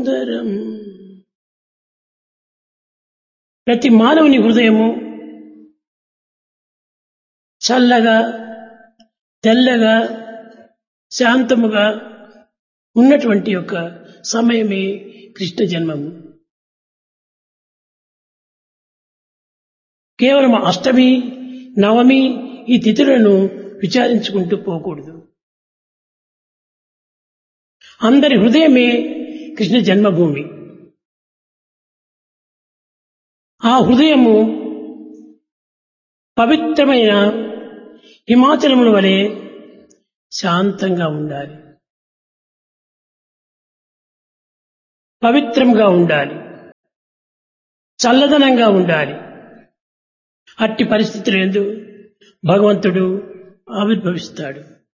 సుందరం. ప్రతి మానవుని హృదయము చల్లగా, తెల్లగా, శాంతముగా ఉన్నటువంటి యొక్క సమయమే కృష్ణ జన్మము. కేవలం అష్టమి, నవమి ఈ తిథులను విచారించుకుంటూ పోకూడదు. అందరి హృదయమే కృష్ణ జన్మభూమి. ఆ హృదయము పవిత్రమైన హిమాచలముల వలె శాంతంగా ఉండాలి, పవిత్రంగా ఉండాలి, చల్లదనంగా ఉండాలి. అట్టి పరిస్థితులు యందు భగవంతుడు ఆవిర్భవిస్తాడు.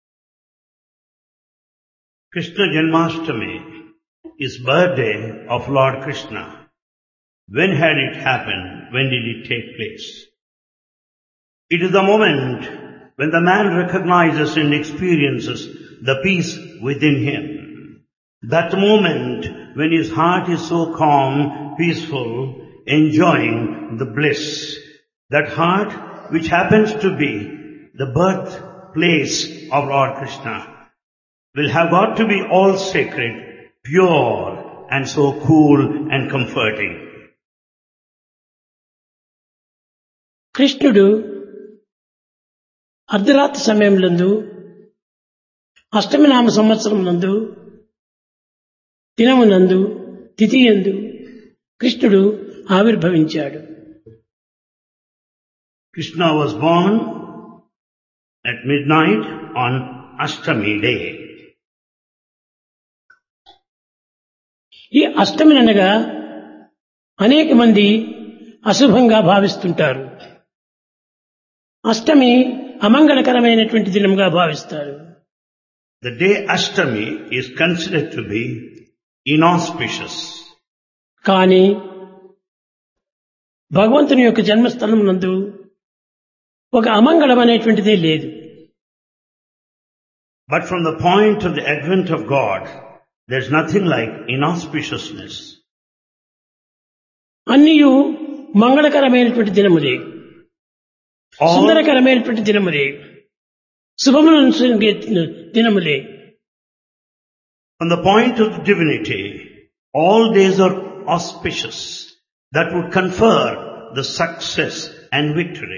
Krishna Janmashtami is birthday of Lord Krishna. When had it happened? When did it take place? It is the moment when the man recognizes and experiences the peace within him. That moment when his heart is so calm, peaceful, enjoying the bliss. That heart which happens to be the birthplace of Lord Krishna will have got to be all sacred, pure and so cool and comforting. కృష్ణుడు అర్ధరాత్రి సమయంలో అష్టమి నామ సంవత్సరం నందు దినమునందు తిథియందు కృష్ణుడు ఆవిర్భవించాడు. Krishna was born at midnight on Ashtami day. ఈ అష్టమి అనగా అనేక మంది అశుభంగా భావిస్తుంటారు. అష్టమి అమంగళకరమైనటువంటి దినముగా భావిస్తారు. The day Ashtami is considered to be inauspicious. కానీ భగవంతుని యొక్క జన్మస్థలం నందు ఒక అమంగళం అనేటువంటిదే లేదు. But from the point of the advent of God, there's nothing like inauspiciousness. అన్నియు మంగళకరమైనటువంటి దినములే, సుందరకరమైనటువంటి దినములే, శుభములను దినములే. From the point of the divinity, all days are auspicious. That would confer the success and victory.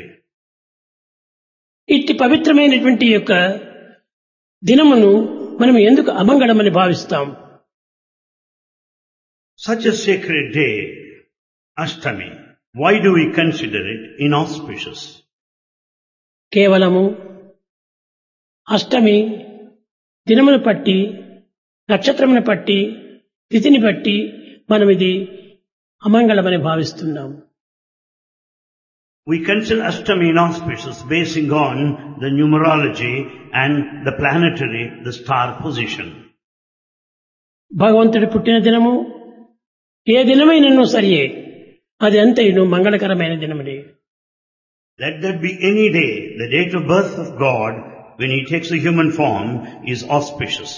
ఇట్టి పవిత్రమైనటువంటి యొక్క దినమును మనం ఎందుకు అమంగళమని భావిస్తాం? Such a sacred day, Ashtami, why do we consider it inauspicious? కేవలము అష్టమి దినమును పట్టి, నక్షత్రమును పట్టి, తిథిని బట్టి మనం ఇది అమంగళమని భావిస్తున్నాం. We consider Ashtami inauspicious basing on the numerology and the planetary, the star position. భగవంతుడి పుట్టిన దినము ఏ దినమైనను సరియే, అది అంతయును మంగళకరమైన దినములే. Let that be any day, the date of birth of God, when He takes a human form, is auspicious.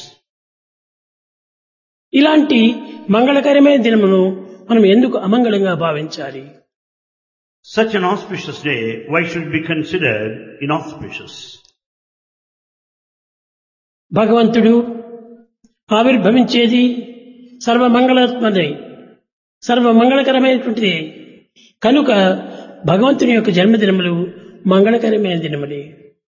ఇలాంటి మంగళకరమైన దినమును మనం ఎందుకు అమంగళంగా భావించాలి? Such an auspicious day, why should it be considered inauspicious? భగవంతుడు ఆవిర్భవించేది సర్వమంగళాత్మదే, సర్వమంగళకరమైనటువంటిదే. కనుక భగవంతుని యొక్క జన్మదినములు మంగళకరమైన దినములే.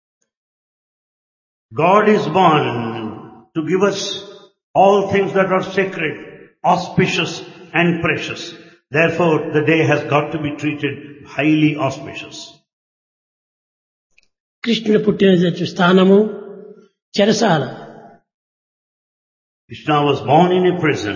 God is born to give us all things that are sacred, auspicious and precious. Therefore, the day has got to be treated highly auspicious. కృష్ణుడు పుట్టిన స్థానము చెరసాల. Krishna was born in a prison.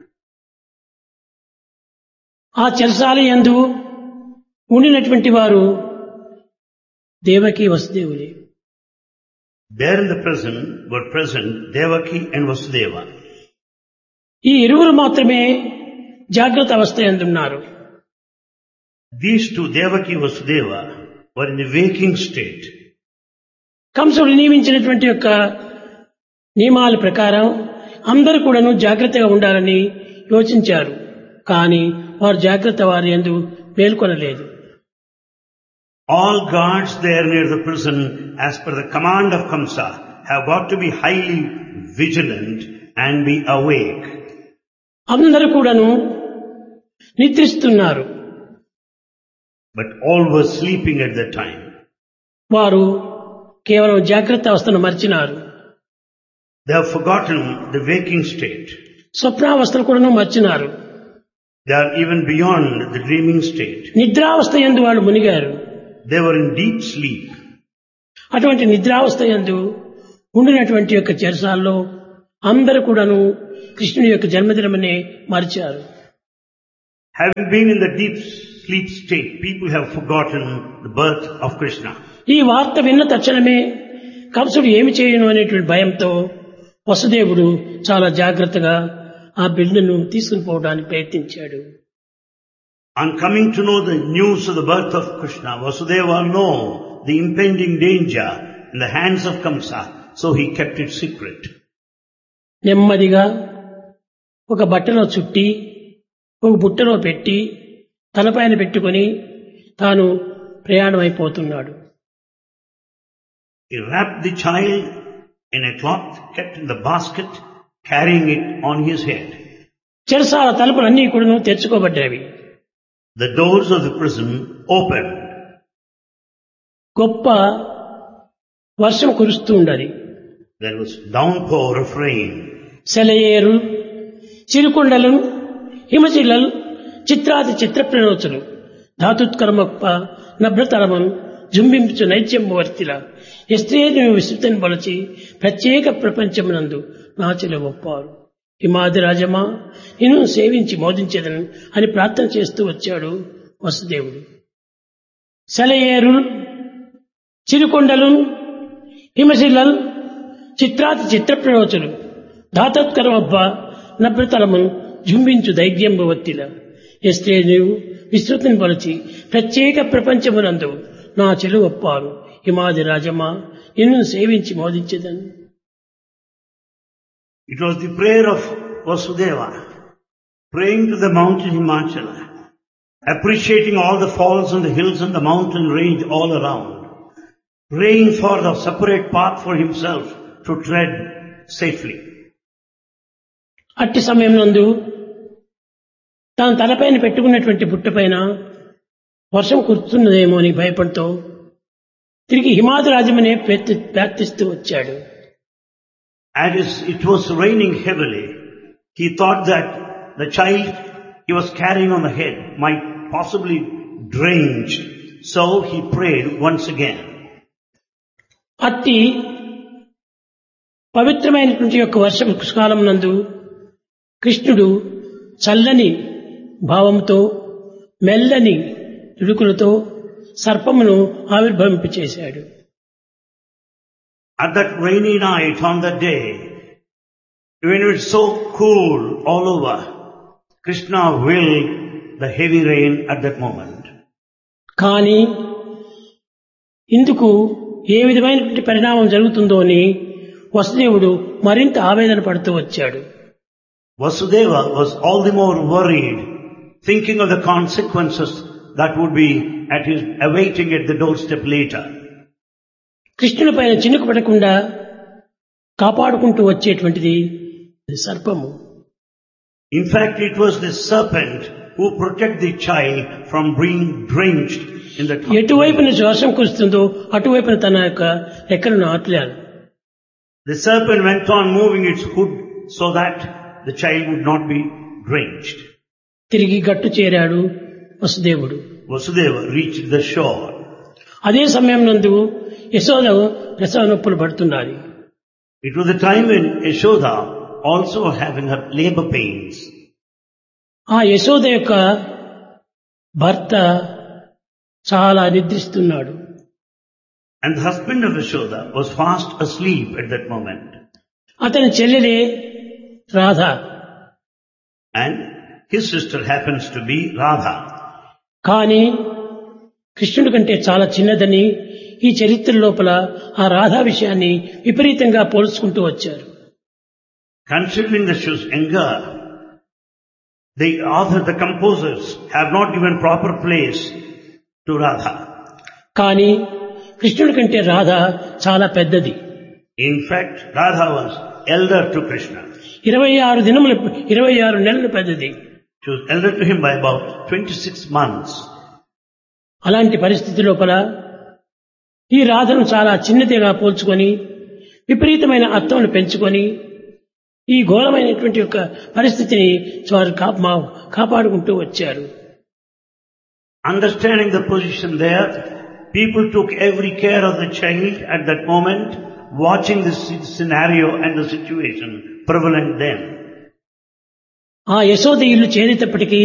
ఆ చెరసాల యందు ఉండినటువంటి వారు Devaki వసుదేవులే. There in the prison were present Devaki and Vasudeva. ఈ ఇరువురు మాత్రమే జాగ్రత్త అవస్థ యందున్నారు. These two, Devaki, Vasudeva, were in the waking state. కంసుడు నియమించినటువంటి యొక్క నియమాల ప్రకారం అందరూ కూడాను జాగ్రత్తగా ఉండాలని యోచించారు. కానీ వారు జాగ్రత్త వారి యందు మేల్కొనలేదు. All guards there near the prison, as per the command of Kamsa, have got to be highly vigilant and be awake. అందరూ కూడాను నిద్రిస్తున్నారు. But all were sleeping at that time. వారు కేవలం జాగ్రత్త అవస్థను మర్చినారు. They have forgotten the waking state. స్వప్నావస్థను కూడాను మర్చినారు. They are even beyond the dreaming state. నిద్రావస్థ యందు వాళ్ళు మునిగారు. They were in deep sleep. అటువంటి నిద్రావస్థ యందు ఉండినటువంటి యొక్క చెరసాల్లో అందరూ కూడాను కృష్ణుని యొక్క జన్మదినమనే మరిచారు. Having been in the deep sleep state, people have forgotten the birth of Krishna. ఈ వార్త విన్న తక్షణమే కంసుడు ఏమి చేయను అనేటువంటి భయంతో వసుదేవుడు చాలా జాగ్రత్తగా ఆ బిడ్డను తీసుకుని పోవడానికి ప్రయత్నించాడు. On coming to know the news of the birth of Krishna, Vasudeva knew the impending danger in the hands of Kamsa, so he kept it secret. నెమ్మదిగా ఒక బట్టలో చుట్టి ఒక బుట్టలో పెట్టి తలపైన పెట్టుకొని తాను ప్రయాణమైపోతున్నాడు. He wrapped the child in a cloth, kept in the basket, carrying it on his head. చెరసాల తలుపులన్నీ కూడా తెరుచుకోబడ్డాయి. The doors of the prison opened. గొప్ప వర్షం కురుస్తూ ఉండదు. There was downpour of rain. సెలయేరు, చిరుకొండలు, హిమశిలలు, చిత్రాది చిత్రప్రణోచులు, ధాతుత్కర్మప్ప నభ్రతరమం జుంబించు నైత్యంవర్తిల ఎస్త్రేను విస్తృతిని బలచి ప్రత్యేక ప్రపంచమునందు నాచలు ఒప్పారు. హిమాది రాజమా నిన్ను సేవించి మోదించేదను అని ప్రార్థన చేస్తూ వచ్చాడు వసుదేవుడు. సెలయేరు, చిరుకొండలు, హిమశిలలు, చిత్రాతి చిత్రప్రయోచులు, ధాతోత్కరమబ్బ నభ్రతలమును జుంబించు దైద్యంబవత్తిల ఎస్తే నీవు విస్తృతిని పలిచి ప్రత్యేక ప్రపంచమునందు నా చెలు ఒప్పారు. హిమాది రాజమా నిన్ను సేవించి మోదించేదను. It was the prayer of Vasudeva, praying to the mountain Himachala, appreciating all the falls and the hills and the mountain range all around, praying for the separate path for himself to tread safely. అట్టి సమయం నందు తాను తలపైన పెట్టుకున్నటువంటి బుట్టపైన వర్షం కురుస్తున్నదేమో అని భయపడుతూ తిరిగి హిమాది రాజమనే ప్రార్థిస్తూ వచ్చాడు. As it was raining heavily, he thought that the child he was carrying on the head might possibly drench, so he prayed once again. అట్టి పవిత్రమైనటువంటి యొక్క వర్షం కాలం నందు కృష్ణుడు చల్లని భావంతో మెల్లని ఇడుకులతో సర్పమును ఆవిర్భవింపచేశాడు. At that rainy night on that day, when it was so cool all over, Krishna willed the heavy rain at that moment. కానీ ఇందుకు ఏ విధమైనటువంటి పరిణామం జరుగుతుందో అని వసుదేవుడు మరింత ఆవేదన పడుతూ వచ్చాడు. Vasudeva was all the more worried, thinking of the consequences that would be awaiting at the doorstep later. కృష్ణుని పైన చినుకు పడకుండా కాపాడుకుంటూ వచ్చేటువంటిది సర్పము. In fact, it was the serpent who protected the child from being drenched in the ఎటువైపున వర్షం కురుస్తుందో అటువైపున తన యొక్క రెక్కలను ఆట్లాడు. The serpent went on moving its hood so that the child would not be drenched. తిరిగి గట్టు చేరాడు వసుదేవుడు. Vasudeva reached the shore. అదే సమయం నందు యశోద ప్రసవ నొప్పులు పడుతున్నది. It was the time when Yashoda also having her labor pains. ఆ యశోద యొక్క భర్త చాలా నిద్రిస్తున్నాడు. And the husband of Yashoda was fast asleep at that moment. అతని చెల్లెలే Radha. And his sister happens to be Radha. కానీ కృష్ణుడి కంటే చాలా చిన్నదని ఈ చరిత్ర లోపల ఆ రాధా విషయాన్ని విపరీతంగా పోల్చుకుంటూ వచ్చారు. Considering that she was younger, The author, the composers have not given proper place to Radha. కానీ కృష్ణుడి కంటే రాధ చాలా పెద్దది. In fact, Radha was elder to Krishna. 26 నెలలు పెద్దది. She was elder to him by about 26 months. అలాంటి పరిస్థితి లోపల ఈ రాధను చాలా చిన్నదిగా పోల్చుకొని విపరీతమైన అత్తమును పెంచుకొని ఈ ఘోరమైనటువంటి యొక్క పరిస్థితిని వారు కాపాడుకుంటూ వచ్చారు. Understanding the position there, people took every care of the child at that moment, watching the scenario and the situation prevalent then. ఆ యశోద ఇల్లు చేరేటప్పటికీ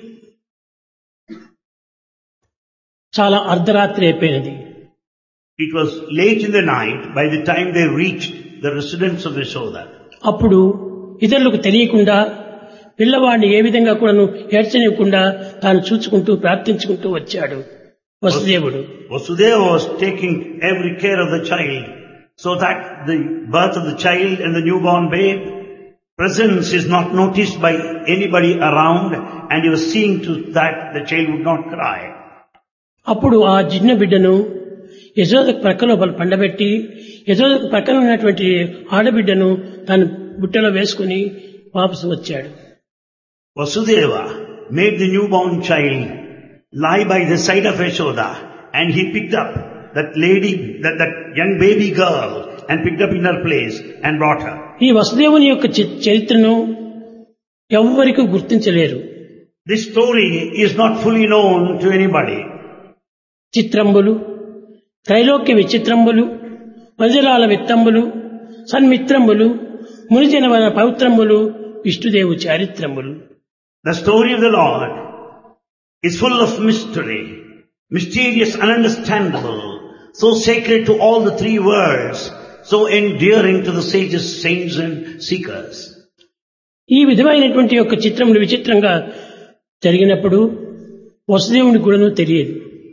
చాలా అర్ధరాత్రి అయిపోయినది. It was late in the night by the time they reached the residence of Yashoda. అప్పుడు ఇతరులకు తెలియకుండా పిల్లవాడిని ఏ విధంగా కూడాను ఏడ్చనివ్వకుండా తాను చూసుకుంటూ ప్రార్థించుకుంటూ వచ్చాడు వసుదేవుడు. Vasudeva was taking every care of the child so that the birth of the child and the newborn babe presence is not noticed by anybody around, and he was seeing to that the child would not cry. అప్పుడు ఆ చిన్న బిడ్డను యశోదకు ప్రక్కలో పండబెట్టి యశోదకు ప్రక్కన ఉన్నటువంటి ఆడబిడ్డను తన బుట్టలో వేసుకుని వాపసు వచ్చాడు. Vasudeva made the newborn child lie by the side of Yashoda, and he picked up that lady, that young baby girl, and picked up in her place and brought her. ఈ వసుదేవుని యొక్క చరిత్రను ఎవ్వరికీ గుర్తించలేరు. This story is not fully known to anybody. చిత్రంబులు, త్రైలోక్య విచిత్రంబులు, వజ్రాల విత్తంబులు, సన్మిత్రంబులు, మునిజనవన పవిత్రంబులు, విష్ణుదేవు చారిత్రంబులు. The story of the Lord is full of mystery, mysterious, ununderstandable, so sacred to all the three worlds, so endearing to the sages, saints and seekers. ఈ విధమైనటువంటి యొక్క చిత్రములు విచిత్రంగా జరిగినప్పుడు వసుదేవుని కూడాను తెలియదు.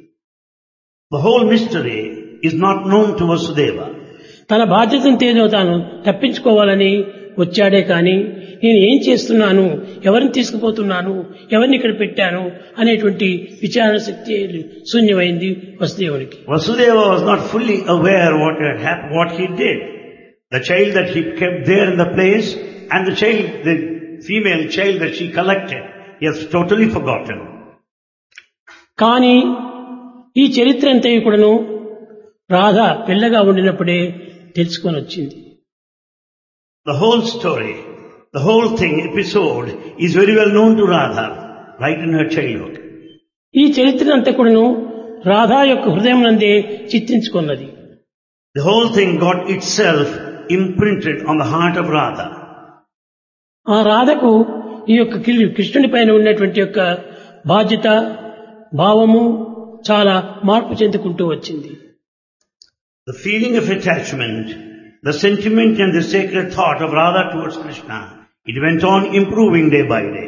The whole mystery is not known to Vasudeva. తన బాధ్యతను తేదో తాను తప్పించుకోవాలని వచ్చాడే కానీ నేను ఏం చేస్తున్నాను, ఎవరిని తీసుకుపోతున్నాను, ఎవరిని ఇక్కడ పెట్టాను అనేటువంటి విచారణ శక్తి శూన్యమైంది వసుదేవునికి. Vasudeva was not fully aware what had happened, what he did. The child that he kept there in the place and the child, the female child that she collected, he has totally forgotten. కానీ ఈ చరిత్ర అంతా కూడాను రాధ పిల్లగా ఉండినప్పుడే తెలుసుకొని వచ్చింది. The whole story, the whole thing, episode is very well known to Radha right in her childhood. ఈ చరిత్ర అంతా కూడాను రాధా యొక్క హృదయం నందే చిత్రించుకున్నది. The whole thing got itself imprinted on the heart of Radha. ఆ రాధకు ఈ యొక్క కృష్ణుడి పైన ఉన్నటువంటి యొక్క బాధ్యత, భావము చాలా మార్పు చెందుకుంటూ వచ్చింది. The feeling of attachment, the sentiment and the sacred thought of Radha towards Krishna, it went on improving day by day.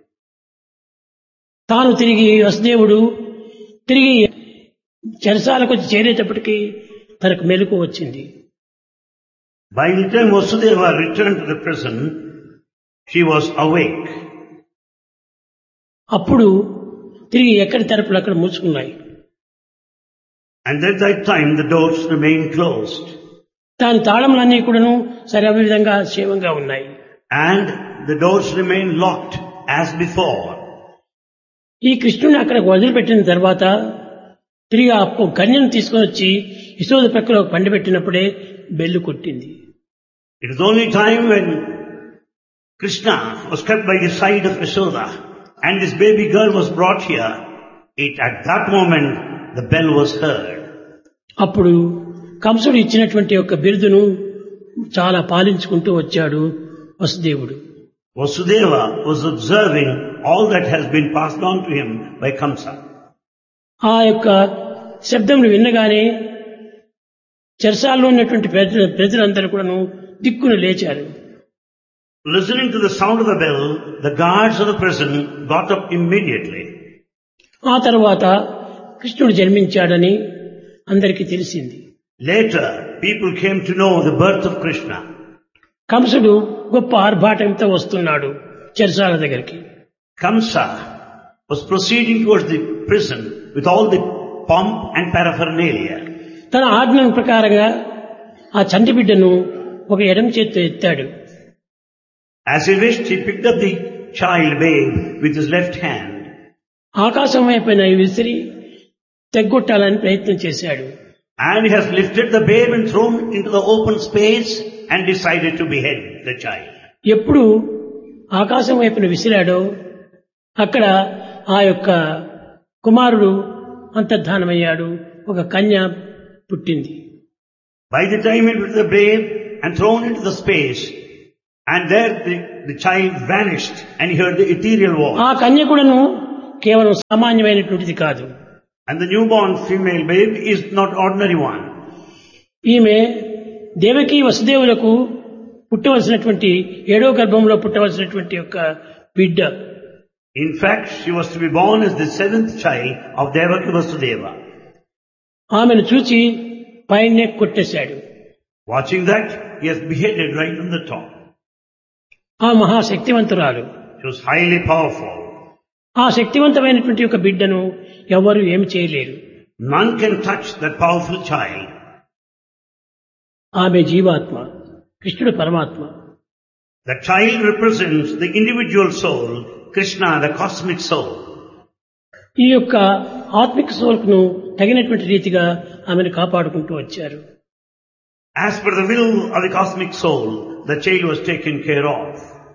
తాను తిరిగి వసుదేవుడు తిరిగి చెరసాలకు చేరేటప్పటికీ తనకు మెలకు వచ్చింది. By the time Vasudeva returned to the prison, she was awake. అప్పుడు తిరిగి ఎక్కడి తరపులు అక్కడ మూసుకున్నాయి. And at that time the doors remained closed. దాని తాళములన్నీ కూడాను సరి విధంగా క్షేమంగా ఉన్నాయి. And the doors remained locked as before. ఈ కృష్ణుని అక్కడ వదిలిపెట్టిన తర్వాత తిరిగి ఆ కన్యను తీసుకొని వచ్చి యశోద ప్రక్కలో పండబెట్టినప్పుడే బెల్లు కొట్టింది. It is only time when Krishna was kept by the side of Yashoda and this baby girl was brought here, at that moment the bell was heard. అప్పుడు కంసుడు ఇచ్చినటువంటి యొక్క బిరుదును చాలా పాలించుకుంటూ వచ్చాడు వసుదేవుడు. Vasudeva was observing all that has been passed on to him by Kamsa. ఆ యొక్క శబ్దములు విన్నగానే చెరసాల్లో ఉన్నటువంటి ప్రజలందరూ కూడాను దిక్కును లేచారు. Listening to the sound of the bell, the guards of the prison got up immediately. ఆ తర్వాత కృష్ణుడు జన్మించాడని అందరికీ తెలిసింది. Later, people came to know the birth of Krishna. కంసుడు గొప్ప ఆర్భాటంతో వస్తున్నాడు చెరసాల దగ్గరికి. Kamsa was proceeding towards the prison with all the pomp and paraphernalia. తన ఆజ్ఞ ప్రకారంగా ఆ చంటి బిడ్డను ఒక ఎడమ చేత్తో ఎత్తాడు. As he wished, he picked up the child babe with his left hand. ఆకాశం వైపున విసిరి తెగ్గొట్టాలని ప్రయత్నం చేశాడు. And he has lifted the babe and thrown into the open space and decided to behead the child. ఎప్పుడు ఆకాశం వైపున విసిరాడో అక్కడ ఆ యొక్క కుమారుడు అంతర్ధానమయ్యాడు. ఒక కన్య పుట్టింది. By the time he put the babe and thrown into the space, and there the child vanished and he heard the ethereal voice. ఆ కన్య కూడాను కేవలం సామాన్యమైనటువంటిది కాదు. And the newborn female babe is not ordinary one. ఈమె దేవకి వసుదేవులకు పుట్టవలసినటువంటి 7వ గర్భంలో పుట్టవలసినటువంటి యొక్క బిడ్డ. In fact, she was to be born as the 7th child of Devaki Vasudeva. ఆమెను చూచి పైనే కొట్టేశాడు. Watching that, he has beheaded right on the top. ఆ మహాశక్తివంతురాలు. She was highly powerful. ఆ శక్తివంతమైనటువంటి యొక్క బిడ్డను ఎవరు ఏమి చేయలేరు. None can touch that powerful child. ఆమె జీవాత్మ, కృష్ణుడు పరమాత్మ. The child represents the individual soul, Krishna, the cosmic soul. ఈ యొక్క ఆత్మిక సోల్ను తగినటువంటి రీతిగా ఆమెను కాపాడుకుంటూ వచ్చారు. As per the will of the cosmic soul, the child was taken care of.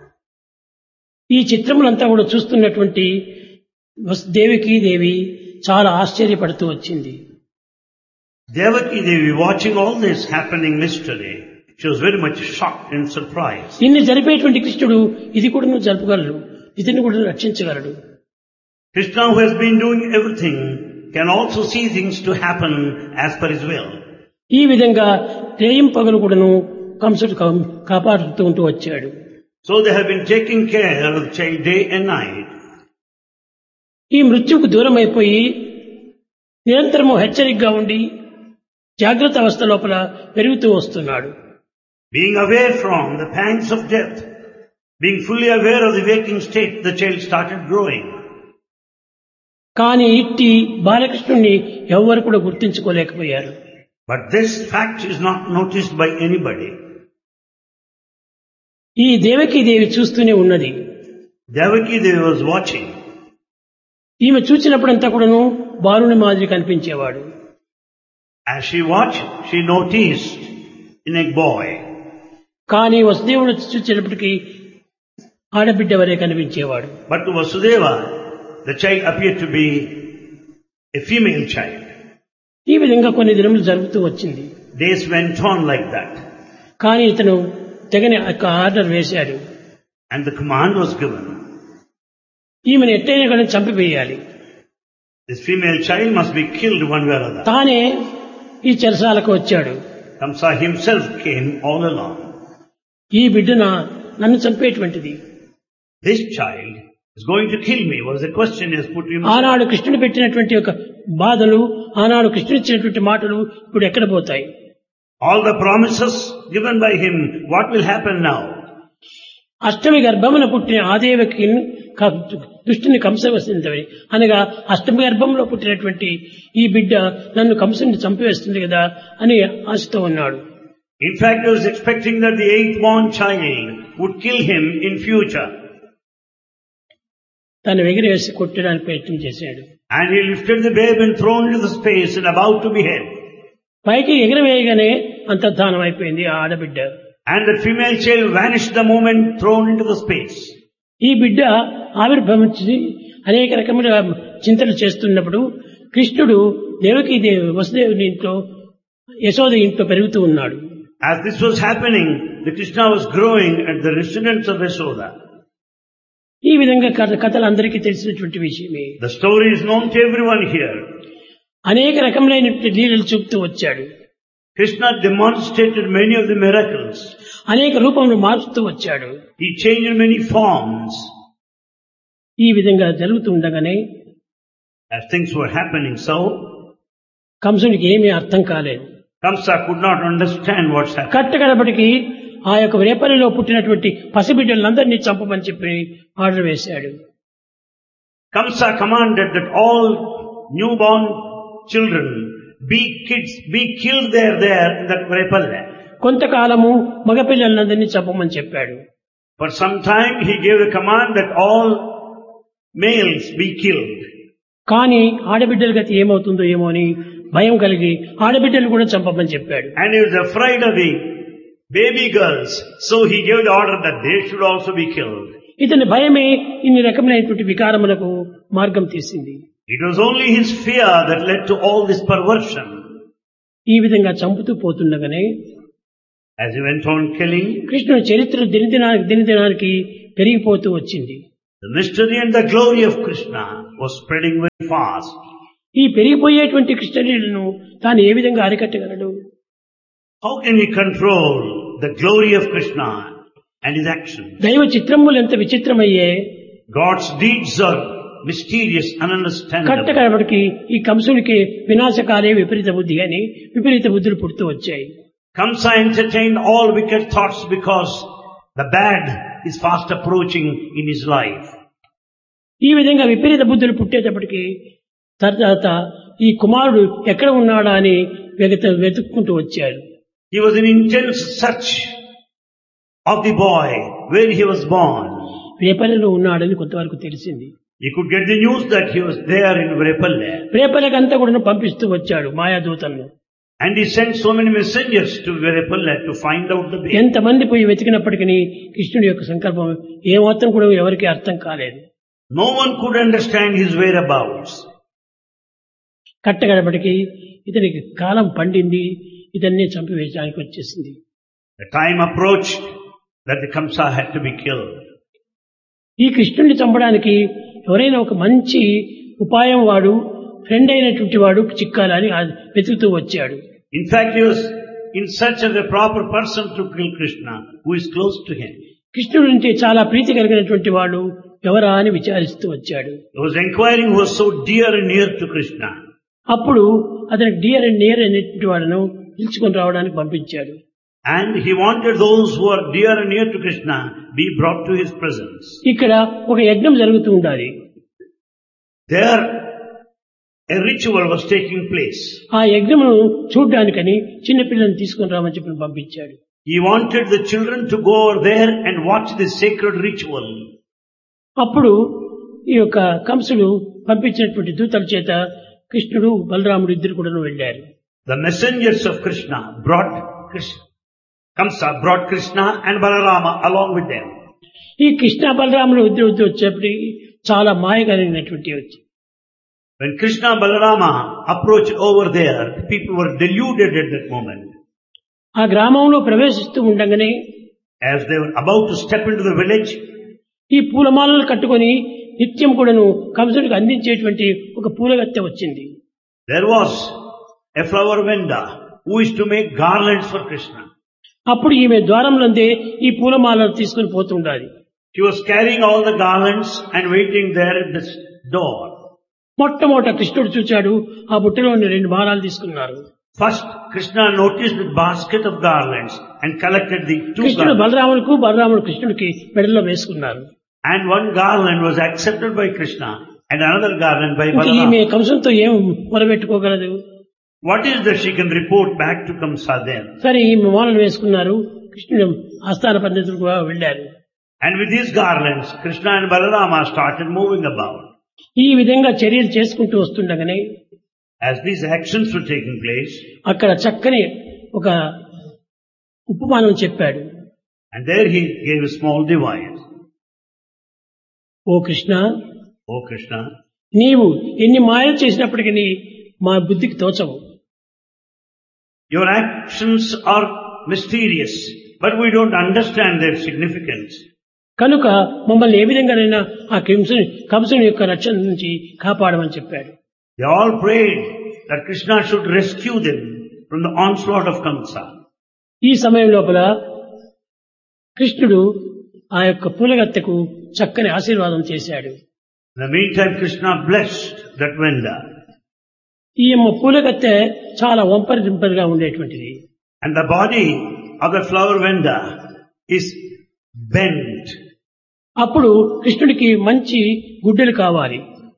ఈ చిత్రములంతా కూడా చూస్తున్నటువంటి దేవికి దేవి చాలా ఆశ్చర్యపడుతూ వచ్చింది. Devaki Devi, watching all this happening mystery, she was very much shocked and surprised. ఇన్ని జరిపేటువంటి కృష్ణుడు ఇది కూడా నువ్వు జరపగలడు, ఇతన్ని కూడా రక్షించగలడు. Krishna, who has been doing everything, can also see things to happen as per his will. ఈ విధంగా రేయం పగలు కూడాను కంసుడు కాపాడుతూ ఉంటూ వచ్చాడు. So they have been taking care of the child day and night. ఈ మృత్యుకు దూరం అయిపోయి నిరంతరము హెచ్చరికగా ఉండి జాగ్రత్త అవస్థ లోపల పెరుగుతూ వస్తున్నాడు. Being aware from the pangs of death, being fully aware of the waking state, the child started growing. కానీ ఇట్టి బాలకృష్ణుణ్ణి ఎవ్వరు కూడా గుర్తించుకోలేకపోయారు. But this fact is not noticed by anybody. ఈ దేవకీ దేవి చూస్తూనే ఉన్నది. Devaki Devi was watching. ఈమె చూచినప్పుడంతా కూడాను బాలుని మాదిరి కనిపించేవాడు. As she watched, she noticed in a boy. కానీ వసుదేవుడు చూచినప్పటికీ ఆడబిడ్డ వరే కనిపించేవాడు. But to Vasudeva, the child appeared to be a female child. ఈ విధంగా కొన్ని దినములు జరుగుతూ వచ్చింది. Days went on like that. కానీ ఇతను తెగని ఆర్డర్ వేశాడు. And the command was given. ఈమెను ఎట్టైనా కానీ చంపివేయాలి. This female child must be killed one way or other. తానే ఈ చెరసాలకు వచ్చాడు. Kamsa himself came all along. ఈ బిడ్డ నన్ను చంపేటువంటిది. This child is going to kill me was the question he has put to himself. ఆనాడు కృష్ణుడు పెట్టినటువంటి ఒక బాధలు, ఆనాడు కృష్ణుడు ఇచ్చినటువంటి మాటలు ఇప్పుడు ఎక్కడ పోతాయి? All the promises given by him, what will happen now? అష్టమి గర్భమున పుట్టిన ఆదేవకి దుష్టుని కంసవసిందని అనగా అష్టమి గర్భంలో పుట్టినటువంటి ఈ బిడ్డ నన్ను కంసుని చంపివేస్తుంది కదా అని ఆశతో ఉన్నాడు. In fact, he was expecting that the 8th born child would kill him in future. తను ఎగిరేసి కొట్టడానికి ప్రయత్నం చేశాడు. And he lifted the babe and thrown into the space and about to behead. పైకి ఎగిరవేయగానే అంతర్ధానం అయిపోయింది ఆ ఆడబిడ్డ. And the female child vanished the moment thrown into the space. ఈ బిడ్డ ఆవిర్భవించి అనేక రకముల చింతలు చేస్తున్నప్పుడు కృష్ణుడు దేవకీ దేవి వసుదేవుని ఇంట్లో యశోద ఇంట్లో పెరుగుతూ ఉన్నాడు. As this was happening, the Krishna was growing at the residence of Yashoda. ఈ విధంగా కథలు అందరికీ తెలిసినటువంటి విషయమే. The story is known to everyone here. అనేక రకములైనటువంటి లీలలు చూపుతూ వచ్చాడు. Krishna demonstrated many of the miracles. అనేక రూపములు మార్చుతూ వచ్చాడు. He changed many forms. ఈ విధంగా జరుగుతూ ఉండగానే As things were happening so, కంసునికి ఏమీ అర్థం కాలేదు. Kamsa could not understand what's happening. కట్టగడపటికి ఆ యొక్క రేపల్లిలో పుట్టినటువంటి పసిబిడ్డలందరినీ చంపమని చెప్పి ఆర్డర్ వేశాడు. Kamsa commanded that all newborn children be killed there in that Vrepalla. కొంతకాలము మగపిల్లలందరినీ చంపమని చెప్పాడు. For some time he gave the command that all males be killed. కానీ ఆడబిడ్డల గతి ఏమవుతుందో ఏమో అని భయం కలిగి ఆడబిడ్డలు కూడా చంపమని చెప్పాడు. And he was afraid of the baby girls, so he gave the order that they should also be killed. ఇతని భయమే ఇన్ని రకమైనటువంటి వికారములకు మార్గం తీసింది. It was only his fear that led to all this perversion. ఈ విధంగా చంపుతూ పోతుండగానే As he went on killing, కృష్ణుని చరిత్ర దినదినానికి పెరిగిపోతూ వచ్చింది. the mystery and the glory of Krishna was spreading very fast. ఈ పెరిగిపోయేటువంటి కృష్ణులను తాను ఏ విధంగా అరికట్టగలడు? How can he control the glory of Krishna and his actions? దైవ చిత్రములు ఎంత విచిత్రమయ్యే, God's deeds are mysterious and ununderstandable. కట్టకడపటికి ఈ కంసుడికి వినాశకాలే విపరీత బుద్ధి అని విపరీత బుద్ధులు పుడుతూ వచ్చాయి. Kamsa entertained all wicked thoughts because the bad is fast approaching in his life. ఈ విధంగా విపరీత బుద్ధులు పుట్టేటప్పటికి తర్వాత ఈ కుమారుడు ఎక్కడ ఉన్నాడా అని వెతుక్కుంటూ వచ్చాడు. He was in intense search of the boy where he was born. రేపల్లెలో ఉన్నాడని కొంతవరకు తెలిసింది. He could get the news that he was there in Vrepalle. రేపల్లెకంతా కూడా పంపిస్తూ వచ్చాడు మాయాదూతలను. And he sent so many messengers to Vrepalle to find out the baby. ఎంతమంది పోయి వెతికినప్పటికీ కృష్ణుడి యొక్క సంకల్పం ఏమాత్రం కూడా ఎవరికి అర్థం కాలేదు. No one could understand his whereabouts. కట్టగడపటికి ఇతనికి కాలం పండింది, ఇతన్ని చంపివేయడానికి వచ్చేసింది. The time approached that the Kamsa had to be killed. ఈ కృష్ణుడిని చంపడానికి ఎవరైనా ఒక మంచి ఉపాయం వాడు, ఫ్రెండ్ అయినటువంటి వాడు చిక్కాలని వెతుకుతూ వచ్చాడు. In fact, he was in search of a proper person to kill Krishna, who is close to him. కృష్ణుడు అంటే చాలా ప్రీతి కలిగినటువంటి వాడు ఎవరా అని విచారిస్తూ వచ్చాడు. He was inquiring who was so dear and near to Krishna. అప్పుడు అతనికి డియర్ అండ్ నియర్ అనేటువంటి వాడును పిలుచుకొని రావడానికి పంపించాడు. And he wanted those who are dear and near to Krishna be brought to his presence. ఇక్కడ ఒక యజ్ఞం జరుగుతూ ఉండాలి. There a ritual was taking place. ఆ యజ్ఞమును చూడ్డానికని చిన్నపిల్లల్ని తీసుకొని రామని చెప్పి పంపించాడు. He wanted the children to go over there and watch this sacred ritual. అప్పుడు ఈ యొక్క కంసుడు పంపించినటువంటి దూతల చేత కృష్ణుడు బలరాముడు ఇద్దరు కూడా వెళ్ళారు. The messengers of Krishna brought Krishna. Kamsa brought Krishna and Balarama along with them. ఈ కృష్ణ బలరాముడు ఇద్దరు వచ్చేప్పటికి చాలా మాయ కలిగినటువంటి వచ్చి. When Krishna and Balarama approached over there, people were deluded at that moment. ఆ గ్రామంలో ప్రవేశిస్తూ ఉండగానే As they were about to step into the village, ఈ పూలమాలలు కట్టుకొని నిత్యం కూడాను కంసుడికి అందించేటువంటి ఒక పూలగత్తె వచ్చింది. there was a flower vendor who is to make garlands for Krishna. అప్పుడు ఈమె ద్వారంలోందే ఈ పూలమాలలు తీసుకుని పోతుండాలి. She was carrying all the garlands and waiting there at the door. మొట్టమొదట కృష్ణుడు చూచాడు, ఆ బుట్టలో 2 మాలలు తీసుకున్నారు. First, Krishna noticed the basket of garlands and collected the 2 కృష్ణుడు garlands. బలరాములకు, బలరాముడు కృష్ణుడికి మెడలో వేసుకున్నారు. And one garland was accepted by Krishna and another garland by ఈమె Balarama. కంసంతో ఏం మొరబెట్టుకోగలదు? What is that she can report back to Kamsa then? సరే ఈమె మాలలు వేసుకున్నారు. కృష్ణుడు ఆస్థాన పండితులకు వెళ్ళారు. And with these garlands, Krishna and Balarama started moving about. ఈ విధంగా చర్యలు చేసుకుంటూ వస్తుండగానే As these actions were taking place, అక్కడ చక్కని ఒక ఉపమానం చెప్పాడు. and there he gave a small device. Oh Krishna, O Krishna, నీవు ఎన్ని మాయలు చేసినప్పటికీ మా బుద్ధికి తోచవు. your actions are mysterious, but we don't understand their significance. కనుక మమ్మల్ని ఏ విధంగానైనా ఆ కంసుని యొక్క రక్షణ నుంచి కాపాడమని చెప్పాడు. They all prayed that Krishna should rescue them from the onslaught of Kamsa. ఈ సమయం లోపల కృష్ణుడు ఆ యొక్క పూలగత్తెకు చక్కని ఆశీర్వాదం చేశాడు. In the meantime, Krishna blessed that vendor. ఈ పూలగత్తె చాలా వంపరిదింపరిగా ఉండేటువంటిది. And the body of the flower vendor is bent. అప్పుడు కృష్ణుడికి మంచి గుడ్డలు కావాలి.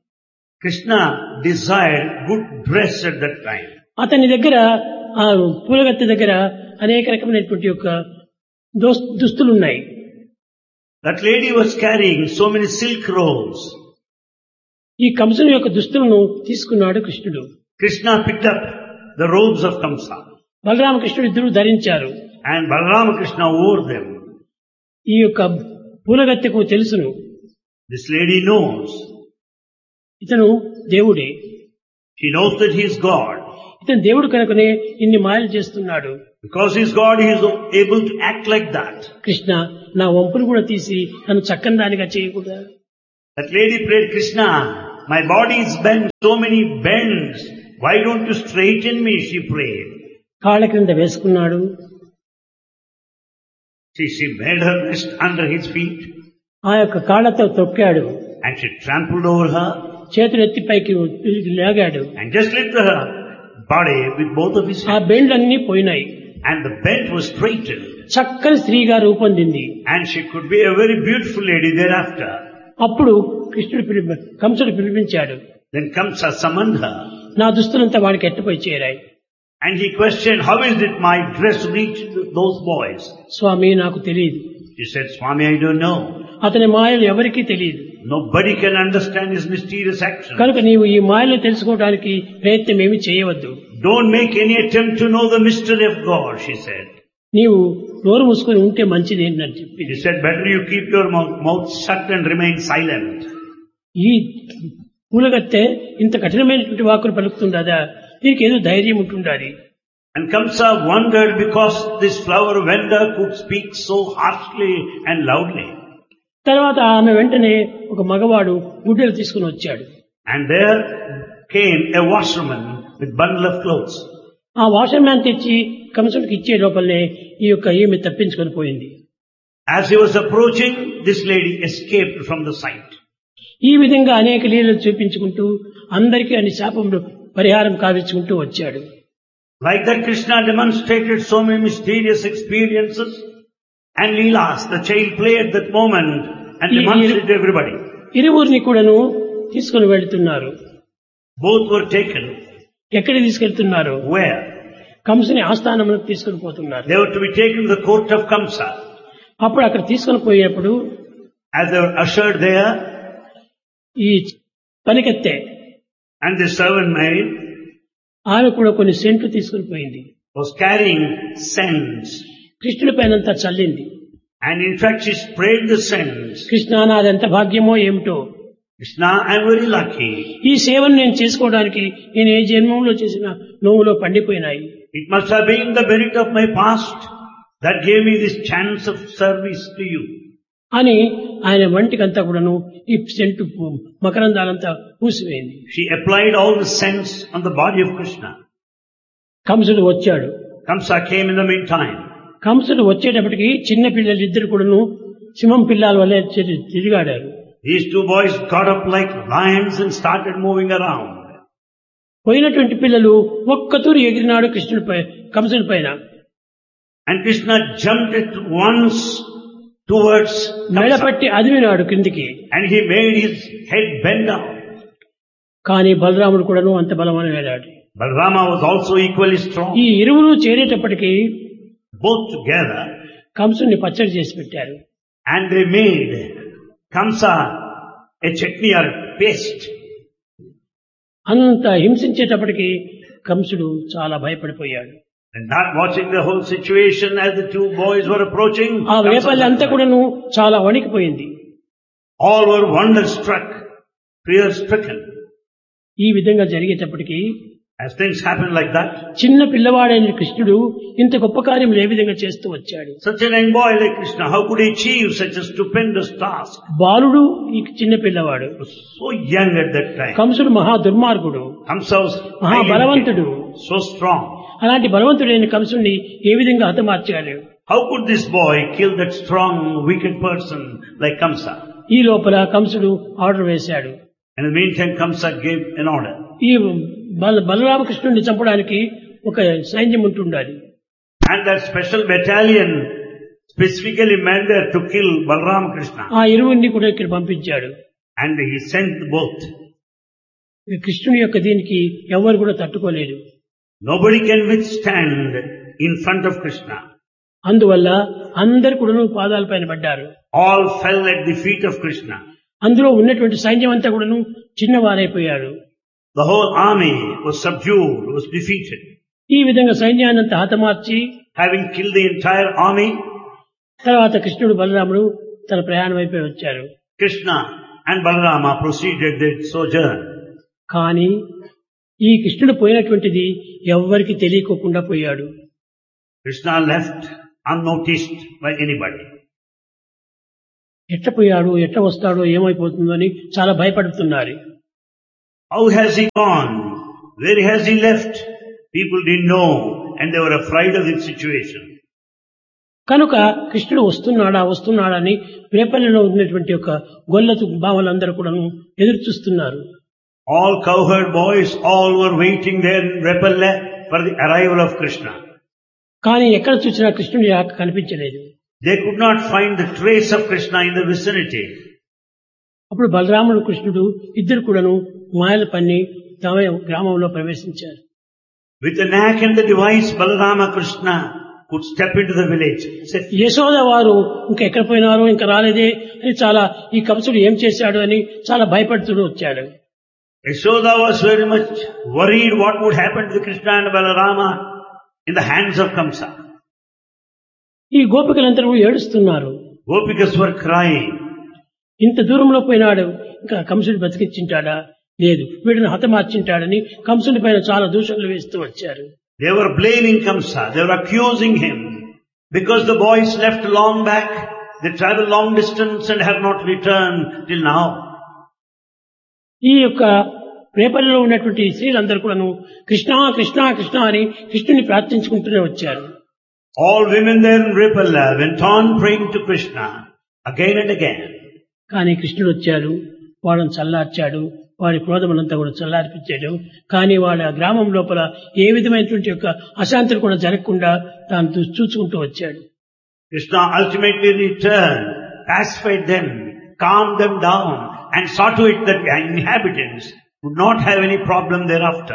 Krishna desired good dress at that time. అతని దగ్గర ఆ పూలగత్తె దగ్గర అనేక రకమైనటువంటి యొక్క దుస్తులు ఉన్నాయి. That lady was carrying so many silk rolls. ఈ కంసుని యొక్క దుస్తులను తీసుకున్నాడు కృష్ణుడు. Krishna picked up the robes of Kamsa. బలరామకృష్ణుడు ఇద్దరు ధరించారు. And Balarama Krishna wore them. ఈ యొక్క పూలగత్తెకు తెలుసును, This lady knows. ఇతను దేవుడే, She knows that he is God. ఇతను దేవుడు కనుకనే ఇన్ని మాయలు చేస్తున్నాడు. Because he is God, he is able to act like that. Krishna, నా వంపులు కూడా తీసి నన్ను చక్కని దానిగా చేయకూడదా? That lady prayed, Krishna, my body is bent, so many bends. Why don't you straighten me? She prayed. కాళ్ళ క్రింద వేసుకున్నాడు. She made her rest under his feet. ఆ యొక్క కాళ్ళతో తొక్కాడు. And she trampled over her. చేతులు ఎత్తి పైకి లాగాడు. And just lifted her body with both of his ఆ hands. బెండ్లన్నీ పోయినాయి. And the bent was straightened. చక్కని స్త్రీగా రూపొందింది. And she could be a very beautiful lady thereafter. అప్పుడు కంసుడు పిలిపించాడు. Then Kamsa summoned her. నా దుస్తులంతా వాడికి ఎట్టుపోయి చేరాయి. And he questioned, how is it my dress reached those boys? స్వామి, నాకు తెలియదు. She said, Swami, I don't know. అతని మాయలు ఎవరికీ తెలియదు. Nobody can understand his mysterious action. కనుక నీవు ఈ మాయలు తెలుసుకోవడానికి ప్రయత్నం ఏమి చేయవద్దు. Don't make any attempt to know the mystery of God, she said. నీవు నోరు మూసుకొని ఉంటే మంచిది అని చెప్పి, He said, better you keep your mouth shut and remain silent. ఈ పూలగత్తె ఇంత కఠినమైనటువంటి వాక్కులు పలుకుతుండదా? దీనికి ఏదో ధైర్యం ఉంటుండాలి. And Kamsa wondered because this flower vendor could speak so harshly and loudly. తర్వాత ఆమె వెంటనే ఒక మగవాడు గుడ్డలు తీసుకుని వచ్చాడు. And there came a washerman with bundle of clothes. ఆ వాషర్ మ్యాన్ తెచ్చి కంసుడికి ఇచ్చే లోపలనే ఈమె తప్పించుకొని పోయింది. As he was approaching, this lady escaped from the sight. ఈ విధంగా అనేక లీలలు చూపించుకుంటూ అందరికీ అన్ని శాపములు పరిహారం కావించుకుంటూ వచ్చాడు. Like that, Krishna demonstrated so many mysterious experiences and leelas. The child played at that moment and demonstrated to everybody. ఇరువురిని కూడాను తీసుకుని వెళ్తున్నారు. Both were taken. ఎక్కడికి తీసుకెళ్తున్నారు? Where? కంసుని ఆస్థానములకు తీసుకుని పోతున్నారు. They were to be taken to the court of Kamsa. అప్పుడు అక్కడ తీసుకుని పోయేప్పుడు As they were ushered there, ఈ పనికెత్తే and the servant maid ఆమె కూడా కొన్ని సెంట్లు తీసుకుని పోయింది. was carrying scents. కృష్ణుడి పైనంతా చల్లింది. And in fact, she sprayed the scents. Krishna, నాదెంత భాగ్యమో ఏమిటో. Krishna, I am very lucky. ఈ సేవను నేను చేసుకోవడానికి నేను ఏ జన్మంలో చేసిన నోవులో పండిపోయినాయి. It must have been the merit of my past that gave me this chance of service to you. అని ఆయన వంటికంతా కూడాను ఈ scent మకరందాలంతా పూసివేయింది. She applied all the scents on the body of Krishna. కంసుడు వచ్చాడు. Kamsa came in the meantime. కంసుడు వచ్చేటప్పటికి చిన్న పిల్లలు ఇద్దరు కూడాను సింహం పిల్లల వల్లే తిరిగాడారు. These two boys got up like lions and started moving around. పోయినటువంటి పిల్లలు ఒక్కతూరు ఎగిరినాడు కంసుడి పైన. And Krishna jumped at once towards మెడపట్టి అదిమినాడు కిందికి. and he made his head bend down. కానీ బలరాముడు కూడాను అంత బలమైన వేలాడు. Balarama was also equally strong. ఈ ఇరువురు చేరేటప్పటికి Both together, కంసుని పచ్చడి చేసి పెట్టారు. and they made Kamsa a chutney or paste. అంత హింసించేటప్పటికి కంసుడు చాలా భయపడిపోయాడు. And not watching the whole situation as the two boys were approaching, ఆ వేపల్లి అంతా కూడాను చాలా వణికిపోయింది. all were wonder-struck, fear-stricken. ఈ విధంగా జరిగేటప్పటికి As things happen like that, చిన్న పిల్లవాడైన కృష్ణుడు ఇంత గొప్ప కార్యములు ఏ విధంగా చేస్తూ వచ్చాడు. such a young boy like Krishna, how could he achieve such a stupendous task? బాలుడు ఈ చిన్న పిల్లవాడు. He was so young at that time. కంసుడు మహా దుర్మార్గుడు, Kamsa was మహా బలవంతుడు. so strong. అలాంటి బలవంతుడైన కంసుడిని ఏ విధంగా హతమార్చాడు? How could this boy kill that strong, wicked person like Kamsa? ఈ లోపల కంసుడు ఆర్డర్ వేశాడు. In the meantime, Kamsa gave an order. ఈ బలరామకృష్ణుడిని చంపడానికి ఒక సైన్యం ఉంటుండాలి. And that special battalion specifically meant there to kill Balarama Krishna. ఆ ఇరువురిని కూడా ఇక్కడ పంపించాడు. And he sent both. ఈ కృష్ణుని యొక్క దీనికి ఎవరు కూడా తట్టుకోలేరు. Nobody can withstand in front of Krishna. అందువల్ల అందరు కూడా పాదాలపైన పడ్డారు. All fell at the feet of Krishna. అందులో ఉన్నటువంటి సైన్యం అంతా కూడాను చిన్నవారైపోయారు. The whole army was subdued, was defeated. ఈ విధంగా సైన్యాన్ని అంతా హతమార్చి Having killed the entire army, తర్వాత కృష్ణుడు బలరాముడు తన ప్రయాణం అయిపోయి వచ్చారు. Krishna and Balarama proceeded their sojourn. కానీ ఈ కృష్ణుడు పోయినటువంటిది ఎవ్వరికి తెలియకోకుండా పోయాడు. Krishna left unnoticed by anybody. ఎట్ట పోయాడు, ఎట్ట వస్తాడో, ఏమైపోతుందో అని చాలా భయపడుతున్నారు. How has he gone? Where has he left? People didn't know and they were afraid of the situation. కనుక కృష్ణుడు వస్తున్నాడా అని రేపల్లిలో ఉన్నటువంటి ఒక గొల్లతు బావలందరూ కూడా ఎదురు చూస్తున్నారు. All cowherd boys, all were waiting there in Repalle for the arrival of Krishna. కానీ ఎక్కడ చూసినా కృష్ణుడి ఆక కనిపించలేదు. They could not find the trace of Krishna in the vicinity. అప్పుడు బలరాముడు కృష్ణుడు ఇద్దరు కూడాను మాయల పన్ని తమ గ్రామంలో ప్రవేశించారు. With the knack and the device, Balarama Krishna could step into the village. Yashoda వారు ఇంకా ఎక్కడ పోయినారో, ఇంకా రాలేదే అని చాలా ఈ కంసుడు ఏం చేశాడు అని చాలా భయపడుతూ వచ్చాడు. Yashoda was very much worried what would happen to Krishna and Balarama in the hands of Kamsa. ఈ గోపికలందరూ ఏడుస్తున్నారు. Gopikas were crying. ఇంత దూరంలో పోయినాడు, ఇంకా కంసుడు బతికించింటాడా, లేదు వీడిని హతమార్చింటాడని కంసుని పైన చాలా దూషణలు వేస్తూ వచ్చారు. They were blaming Kamsa. They were accusing him because the boys left long back. They traveled long distance and have not returned till now. ఈ యొక్క రేపల్లిలో ఉన్నటువంటి స్త్రీలందరూ కూడాను కృష్ణ కృష్ణ కృష్ణ అని కృష్ణుని ప్రార్థించుకుంటూనే వచ్చారు. All women there in Repalla went on praying to Krishna again and again. కానీ కృష్ణుడు వచ్చాడు, వాళ్ళని చల్లార్చాడు, వారి క్రోధములంతా కూడా చల్లార్పించాడు. కానీ వాళ్ళ గ్రామం లోపల ఏ విధమైనటువంటి యొక్క అశాంతులు కూడా జరగకుండా తాను చూసుకుంటూ వచ్చాడు. Krishna ultimately returned, pacified them, calmed them down, and saw to it that the inhabitants would not have any problem thereafter.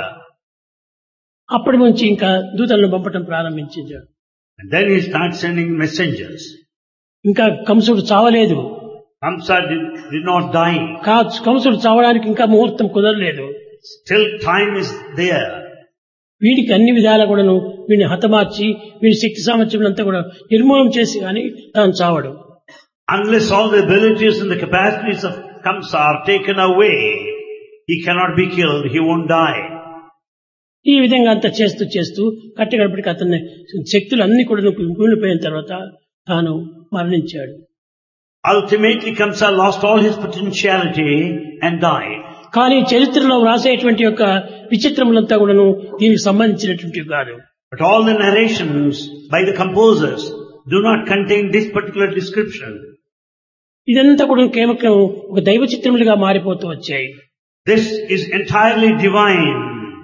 అప్పటి నుంచి ఇంకా దూతలను పంపటం ప్రారంభించాడు. And then he started sending messengers. ఇంకా కంసుడు చావలేదు. Kamsa did not die. కంసుడు చావడానికి ఇంకా ముహూర్తం కుదరలేదు. Still time is there. వీడికి అన్ని విధాలా కూడాను వీడిని హతమార్చి వీడి శక్తి సామర్థ్యం అంతా కూడా నిర్మూలన చేసి కానీ తాను చావడు. Unless all the abilities and the capacities of Kamsa are taken away, he cannot be killed, he won't die. ఈ విధంగా అంతా చేస్తూ కట్టగడపటికి అతని శక్తులు అన్ని కూడా కూలిపోయిన తర్వాత తాను మరణించాడు. Ultimately Kamsa lost all his potentiality and died. కానీ చరిత్రలో వ్రాసేటువంటి యొక్క విచిత్రములంతా కూడాను దీనికి సంబంధించినటువంటి కాదు. But all the narrations by the composers do not contain this particular description. ఇదంతా కూడా కేవలం ఒక దైవ చిత్రములుగా మారిపోతూ వచ్చాయి. This is entirely divine.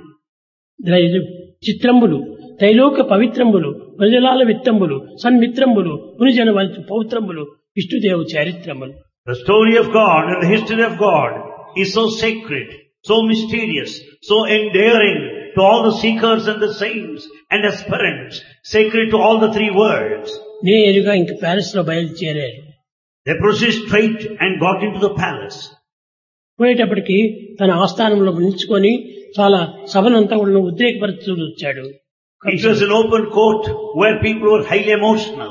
చిత్రంబులు త్రైలోక పవిత్రంబులు ప్రజలాల విత్తంబులు సన్మిత్రంబులు మునిజన పౌత్రంబులు విష్ణుదేవు చారిత్రములు. The story of God and the history of God is so sacred, so mysterious, so endearing to all the seekers and the saints and aspirants, sacred to all the three worlds. నేరుగా ఇంక Paris లో బయలుదేరారు. They proceeded straight and got into the palace. పోయేటప్పటికి తన ఆస్థానంలో నిల్చుకొని చాలా సభనంతా కూడా ఉద్రేకపరుస్తూ వచ్చాడు. It was an open court where people were highly emotional.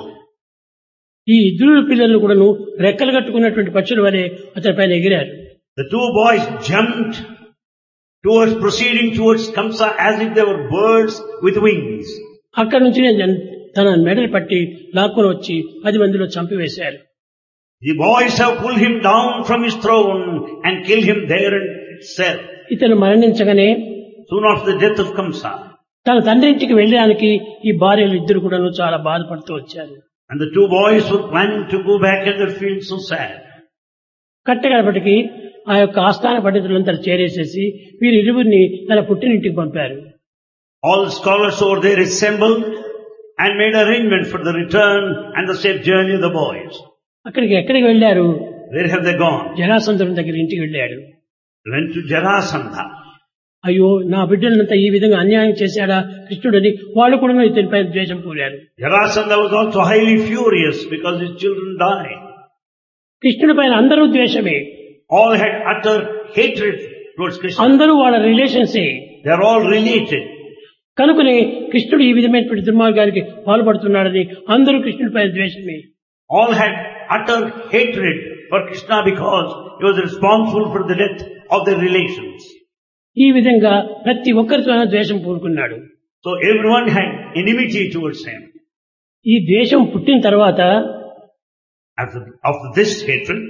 ఈ ఇద్దరు పిల్లలు కూడాను రెక్కలు కట్టుకున్నటువంటి పక్షుల వలె అతని పైన ఎగిరారు. The two boys jumped proceeding towards Kamsa as if they were birds with wings. అక్కడి నుంచి తన మెడలు పట్టి లాక్కొని వచ్చి 10 మందిలో చంపివేశారు. The boys have pulled him down from his throne and killed him there itself. ఇతను మరణించగానే soon after the death of Kamsa, తన తండ్రి ఇంటికి వెళ్ళడానికి ఈ భార్యలు ఇద్దరు కూడా చాలా బాధపడుతూ వచ్చారు. and the two boys were planning to go back and they feel so sad. కట్టగడపటికి ఆ యొక్క ఆస్థాన పండితులంతా చేరేసేసి వీరి ఇరువురిని తన పుట్టినింటికి పంపారు. All the scholars over there assembled and made arrangement for the return and the safe journey of the boys. ఎక్కడికి వెళ్ళారు? Where have they gone? జరాసంధుని దగ్గర ఇంటికి వెళ్ళాడు. went to Jarasandha. అయ్యో నా బిడ్డలంతా ఈ విధంగా అన్యాయం చేశాడా కృష్ణుడని వాళ్ళు కూడా ఇతనిపై ద్వేషం పూరారు. Jarasandha was also highly furious because his children died. కృష్ణుడి పైన అందరూ ద్వేషమే, All had utter hatred towards Krishna. అందరూ వాళ్ళ రిలేషన్సే. They are all related. కనుకనే కృష్ణుడు ఈ విధమైనటువంటి దుర్మార్గానికి పాల్పడుతున్నాడని అందరూ కృష్ణుడి పైన ద్వేషమే. All had utter hatred for Krishna because he was responsible for the death of their relations. ఈ విధంగా ప్రతి ఒక్కరితో ద్వేషం పూనుకున్నాడు. So everyone had enmity towards him. ఈ ద్వేషం పుట్టిన తర్వాత After this hatred,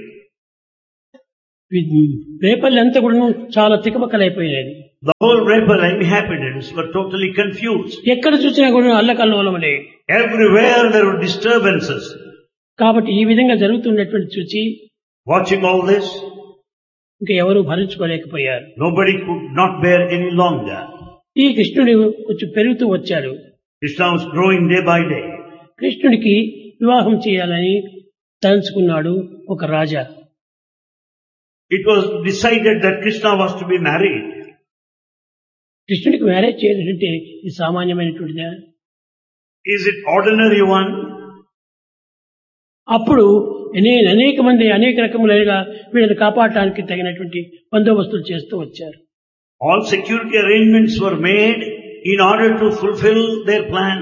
రేపల్లంతా కూడా చాలా తికమక్కలైపోయినది. the whole rebel inhabitants were totally confused. ఎక్కడ చూసినా కూడా అల్లకల్లోలములే. Everywhere there were disturbances. కాబట్టి ఈ విధంగా జరుగుతున్నటువంటి చూచి Watching all this, ఇంకా ఎవరు భరించుకోలేకపోయారు. nobody could not bear any longer. ఈ కృష్ణుడు కొంచెం పెరుగుతూ వచ్చాడు. Krishna was growing day by day. కృష్ణుడికి వివాహం చేయాలని తలుచుకున్నాడు ఒక రాజా. It was decided that Krishna was to be married. కృష్ణుడికి మ్యారేజ్ చేయాలంటే ఇది సామాన్యమైనటువంటిదా? Is it ordinary one? అప్పుడు నేను అనేక మంది అనేక రకములుగా వీళ్ళని కాపాడటానికి తగినటువంటి బందోబస్తులు చేస్తూ వచ్చారు. All security arrangements were made in order to fulfill their plan.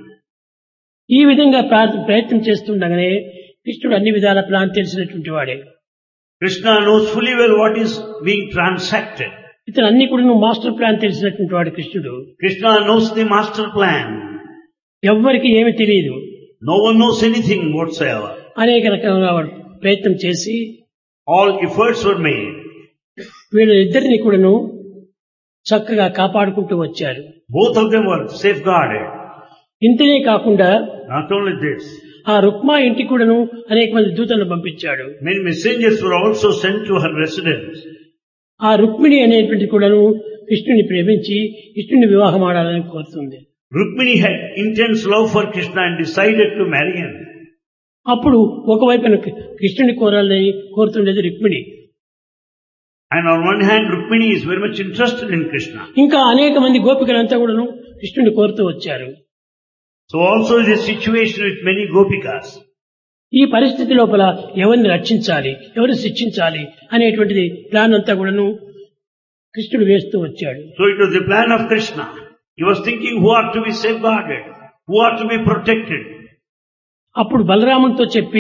ఈ విధంగా ప్రయత్నం చేస్తుండగానే కృష్ణుడు అన్ని విధాల ప్లాన్ తెలిసినటువంటి వాడే. Krishna knows fully well what is being transacted. ఇతను అన్ని కూడా మాస్టర్ ప్లాన్ తెలిసినటువంటి వాడు కృష్ణుడు. Krishna knows the master plan. ఎవ్వరికి ఏమి తెలియదు. No one knows anything whatsoever. అనేక రకంగా వాడు ప్రయత్నం చేసి All efforts were made. వీళ్ళిద్దరిని కూడాను చక్కగా కాపాడుకుంటూ వచ్చారు. Both of them were safeguarded. ఇంతనే కాకుండా Not only this, ఆ రుక్మా ఇంటికి కూడాను అనేక మంది దూతలను పంపించాడు. many messengers were also sent to her residence. ఆ రుక్మిణి అనేటువంటి కూడాను కృష్ణుని ప్రేమించి కృష్ణుని వివాహం ఆడాలని కోరుతుంది. Rukmini had intense love for Krishna and decided to marry him. అప్పుడు ఒకవైపున కృష్ణుని కోరాలని కోరుతుండేది Rukmini. And on one hand, Rukmini is very much interested in Krishna. ఇంకా అనేక మంది గోపికలంతా కూడాను కృష్ణుని కోరుతూ వచ్చారు. So also is a situation with many gopikas. ఈ పరిస్థితి లోపల ఎవరిని రక్షించాలి, ఎవరిని శిక్షించాలి అనేటువంటిది ప్లాన్ అంతా కూడాను కృష్ణుడు వేస్తూ వచ్చాడు. So it was the plan of Krishna. He was thinking who are to be safeguarded, who are to be protected. అప్పుడు బలరామునితో చెప్పి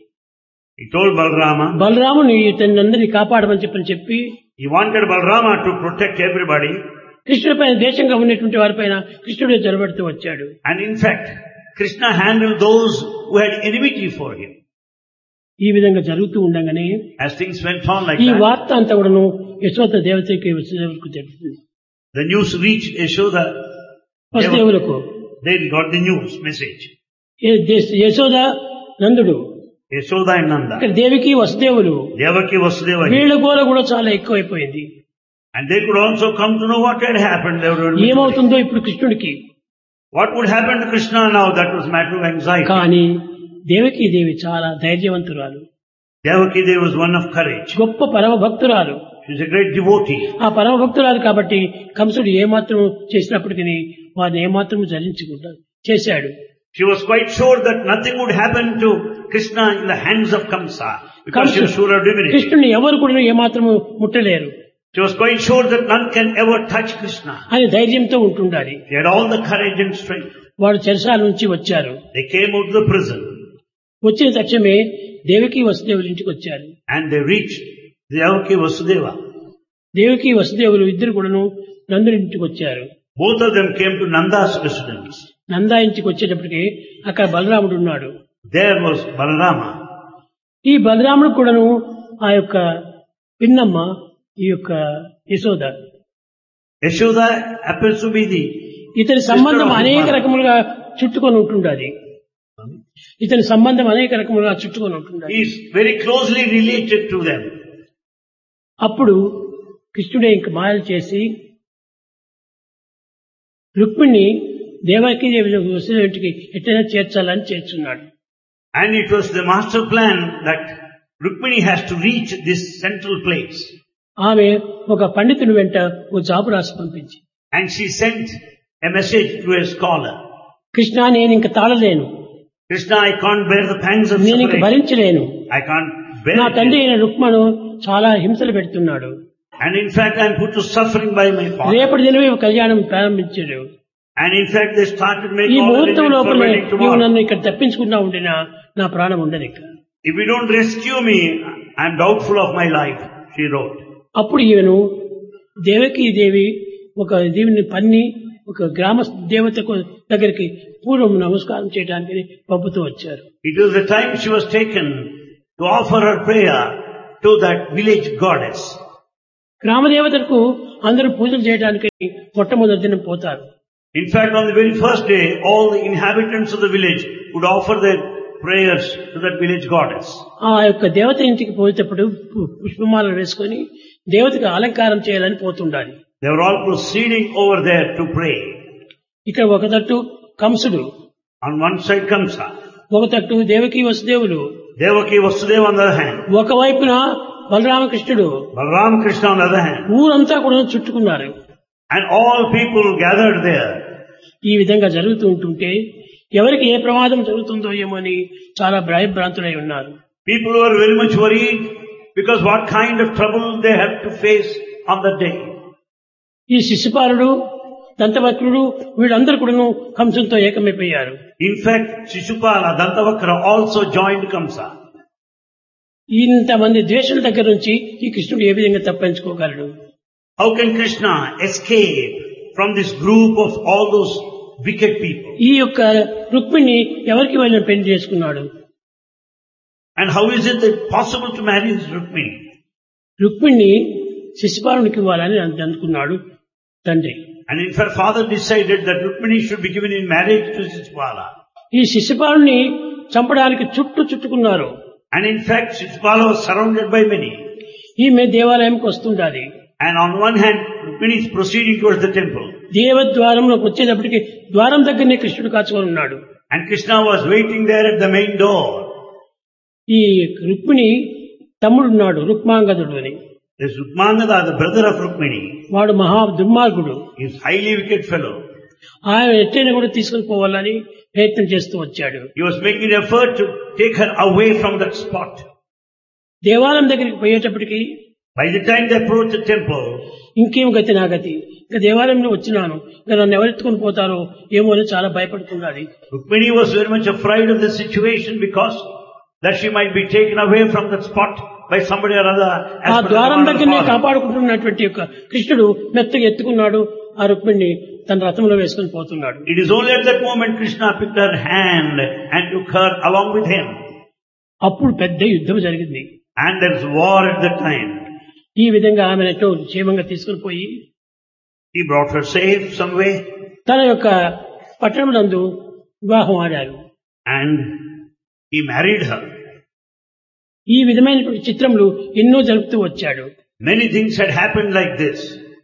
He told Balarama, బలరాముని తనందరినీ కాపాడమని చెప్పి he wanted Balarama to protect everybody. కృష్ణుడి పైన దేశంగా ఉన్నటువంటి వారిపైన కృష్ణుడే జొరబడుతూ వచ్చాడు. And in fact, Krishna handled those who had enmity for him. ఈ విధంగా జరుగుతూ ఉండగానే As things went on like ఈ that, వార్త అంతా కూడాను యశోద దేవతకి వసుదేవులకు తెలుస్తుంది. the news reached Yashoda. వసుదేవులకు They got the news message. Yashoda నందుడు, Yashoda and Nanda. ఇక్కడ దేవికి వసుదేవులు, Devaki Vasudeva. వీళ్ళ గోల కూడా చాలా ఎక్కువైపోయింది. And they could also come to know what had happened. They were ఏమవుతుందో ఇప్పుడు కృష్ణుడికి. what would happen to Krishna now? That was a matter of anxiety. కానీ దేవకి దేవి చాలా ధైర్యవంతురాలు, Devaki Devi was one of courage. గొప్ప పరమ భక్తురాలు. She was a great devotee. ఆ పరమ భక్తురాలు కాబట్టి కంసుడు ఏమాత్రం చేసినప్పటికీ వారిని ఏమాత్రం జరించకుండా చేశాడు. She was quite sure that nothing would happen to Krishna in the hands of Kamsa because she was sure of divinity. కృష్ణుని ఎవరు కూడా ఏమాత్రము ముట్టలేరు She was quite sure that none can ever touch Krishna. అని ధైర్యంతో ఉంటుండాలి. She had all the courage and strength. వాడు చెరసాల నుంచి వచ్చారు. They came out of the prison వచ్చిన తక్షణమే దేవకి వసుదేవుల ఇంటికి వచ్చారు. and they reached Devaki Vasudeva. Devaki వసుదేవులు ఇద్దరు కూడాను నందుని ఇంటికి వచ్చారు. Both of them came to Nanda's residence. Nanda ఇంటికి వచ్చేటప్పటికి అక్కడ బలరాముడు ఉన్నాడు. There was Balarama. ఈ బలరాముడు కూడాను ఆ యొక్క పిన్నమ్మ ఈ యొక్క Yashoda. Yashoda happens to be the ఇతని సంబంధం అనేక రకములుగా చుట్టుకొని ఉంటుండాలి. ఇతని సంబంధం అనేక రకములుగా చుట్టుకొని ఉంటుండాలి. he is very closely related to them. అప్పుడు కృష్ణుడే ఇంక మాయలు చేసి రుక్మిణి దేవకి వసుదేవుడికి ఎట్లయినా చేర్చాలని చేర్చున్నాడు. And it was the master plan that Rukmini has to reach this central place. ఆమె ఒక పండితుని వెంట ఓ జాబు రాసి పంపించి, And she sent a message to a scholar. Krishna నేను ఇంక తాళలేను, Krishna, I can't bear the pangs of నేను ఇంక suffering. భరించలేను, I can't bear నా తండ్రి it. అయిన రుక్మను చాలా హింసలు పెడుతున్నాడు, And in fact, I am put to suffering by my father. రేపటి దినమే కళ్యాణం ప్రారంభించాడు, And in fact, they started ఈ making all ముహూర్తం arrangements for లోపలే wedding నీవు tomorrow. నన్ను ఇక్కడ తప్పించుకున్నా ఉండినా నా ప్రాణం ఉండదు ఇక. If you don't rescue me, I am doubtful of my life, she wrote. అప్పుడు ఈమెను దేవకీ దేవి ఒక దీవిని పన్ని ఒక గ్రామ దేవతకు దగ్గరికి పూర్వం నమస్కారం చేయడానికి పంపుతూ వచ్చారు. It was the time she was taken to offer her prayer to that village goddess. గ్రామ దేవతలకు అందరూ పూజలు చేయడానికి మొట్టమొదటి దినం పోతారు. In fact, on the very first day, all the inhabitants of the village would offer their prayers to that village goddess. ఆ యొక్క దేవత ఇంటికి పోయేటప్పుడు పుష్పమాలను వేసుకొని దేవతకు అలంకారం చేయాలని పోతుండాలి. They were all proceeding over there to pray. ఇక్కడ ఒక తట్టు కంసుడు, On one side Kamsa, ఒక తట్టు Devaki వసుదేవులు, Devaki Vasudeva on the other hand, ఒకవైపున బలరామకృష్ణుడు, Balaram Krishna on the other hand, ఊరంతా కూడా చుట్టుకున్నారు. and all people gathered there. ఈ విధంగా జరుగుతూ ఉంటుంటే ఎవరికి ఏ ప్రమాదం జరుగుతుందో ఏమో అని చాలా భయభ్రాంతులై ఉన్నారు. People were very much worried because what kind of trouble they had to face on that day. ఈ శిశుపాలుడు, దంతవక్రుడు వీళ్ళందరూ కూడా కంసంతో ఏకమైపోయారు. In fact, Shishupala, Dantavakra also joined Kamsa. ఇంతమంది ద్వేషుల దగ్గర నుంచి ఈ కృష్ణుడు ఏ విధంగా తప్పించుకోగలడు? How can Krishna escape from this group of all those wicked people? ఈ యొక్క రుక్మిణి ఎవరికి వెళ్ళిన పెళ్లి చేసుకున్నాడు? And how is it that possible to marry this Rukmini? Rukmini శిశుపాలునికి ఇవ్వాలని అనుకున్నాడు తండ్రి. And in fact, father decided that Rukmini should be given in marriage to Shishupala. ఈ శిశుపాలుని చంపడానికి చుట్టుకున్నారు. And in fact, Shishupala was surrounded by many. ఈమె దేవాలయంకి వస్తుండాలి. And on one hand, Rukmini is proceeding towards the temple. దేవద్వారంలోకి వచ్చేటప్పటికి ద్వారం దగ్గరనే కృష్ణుడు కాచుకొని ఉన్నాడు. And Krishna was waiting there at the main door. ఈ రుక్మిణి తమ్ముడున్నాడు రుక్మాంగదుడు అని. This Rukmangada, the brother of Rukmini, వాడు మహా దుర్మార్గుడు. he is highly wicked fellow. ఆయన ఎట్టైనా కూడా తీసుకుని పోవాలని ప్రయత్నం చేస్తూ వచ్చాడు. He was making an effort to take her away from that spot. దేవాలయం దగ్గరికి పోయేటప్పటికి By the time they approached the temple, ఇంకేం గతి నా గతి, ఇంకా దేవాలయంలో వచ్చినాను, ఇంకా నన్ను ఎవరెత్తుకొని పోతారో ఏమో అని చాలా భయపడుతున్నది. Rukmini was very much afraid of the situation because that she might be taken away from that spot by somebody or other. ఆ As per ద్వారం the command దగ్గరనే of father. కాపాడుకుంటున్నటువంటి యొక్క కృష్ణుడు మెత్తగా ఎత్తుకున్నాడు, ఆ రుక్మిణిని తన రథంలో వేసుకొని పోతున్నాడు. It is only at that moment Krishna picked her hand and took her along with him. అప్పుడు పెద్ద యుద్ధం జరిగింది. And there was war at that time. ఈ విధంగా ఆమెను ఎటో క్షేమంగా తీసుకుని పోయి He brought her safe some way తన యొక్క పట్టణమునందు వివాహం ఆడారు. and he married her. ఈ విధమైనటువంటి చిత్రములు ఎన్నో జరుపుతూ వచ్చాడు. Many things had happened like this.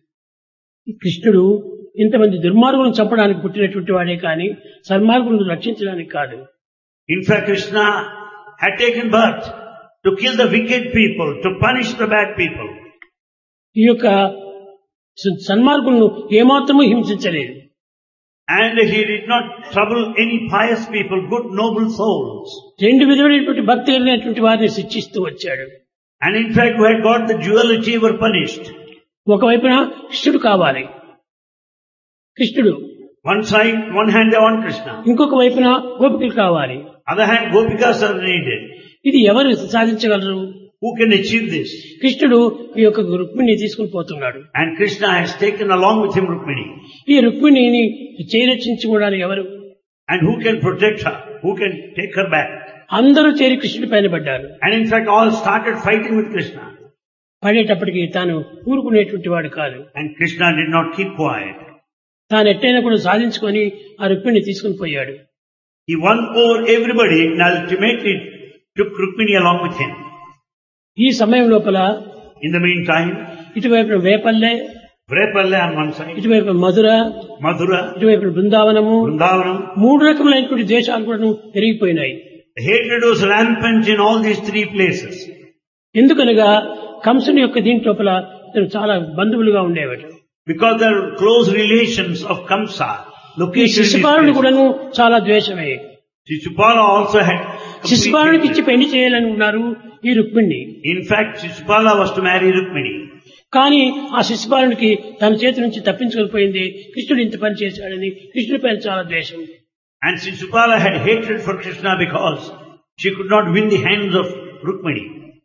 ఈ కృష్ణుడు ఇంతమంది దుర్మార్గులను చంపడానికి పుట్టినటువంటి వాడే కానీ సన్మార్గులను రక్షించడానికి కాదు. In fact, Krishna had taken birth to kill the wicked people, to punish the bad people. ఈ యొక్క సన్మార్గులను ఏమాత్రమూ హింసించలేదు. And he did not trouble any pious people, good noble souls. రెండు విధమైనటువంటి భక్తి కలిగినటువంటి వారిని శిక్షిస్తూ వచ్చాడు. And in fact, who had got the duality were punished. ఒకవైపున కృష్ణుడు కావాలి, కృష్ణుడు, One side, one hand they want Krishna. ఇంకొక వైపున గోపికలు కావాలి. Other hand, Gopikas are needed. ఇది ఎవరు సాధించగలరు? Who can achieve this? కృష్ణుడు ఈ యొక్క రుక్మిణిని తీసుకుని పోతున్నాడు. And Krishna has taken along with him Rukmini. ఈ రుక్మిణిని చేరక్షించుకోవడానికి ఎవరు? And who can protect her? Who can take her back? అందరూ చేరి కృష్ణుడి పైన పడ్డారు. And in fact, all started fighting with Krishna. పడేటప్పటికి తాను ఊరుకునేటువంటి వాడు కాదు. And Krishna did not keep quiet. తాను ఎట్టైనా కూడా సాధించుకొని ఆ రుక్మిణిని తీసుకుని పోయాడు. He won over everybody and ultimately took Rukmini along with him. ఈ సమయం లోపల In the meantime, ఇటువైపు Vepalle, Vrepalla on one side, ఇటువైపు మధుర, Madhura, ఇటువైపు బృందావనము, Vrindavanam. మూడు రకములైనటువంటి దేశాలు కూడా పెరిగిపోయినాయి. Hatred was rampant in all these three places. ఎందుకనగా కంసుని యొక్క దీంట్లోపల ఇతను చాలా బంధువులుగా ఉండేవాడు. Because they are close relations of Kamsa. ఈ Located in శిశుపాలుని this కూడాను చాలా ద్వేషమే. Shishupala also had complete శిశుపాలునికి ఇచ్చి hatred. పెళ్లి చేయాలని ఉన్నారు ఈ Rukmini. In fact, Shishupala was to marry Rukmini. కానీ ఆ శిశుపాలునికి తన చేతి నుంచి తప్పించుకొని కృష్ణుడు ఇంత పని చేశాడని కృష్ణుడి పైన చాలా ద్వేషం. And Shishupala had hatred for Krishna because she could not win the hands of Rukmini.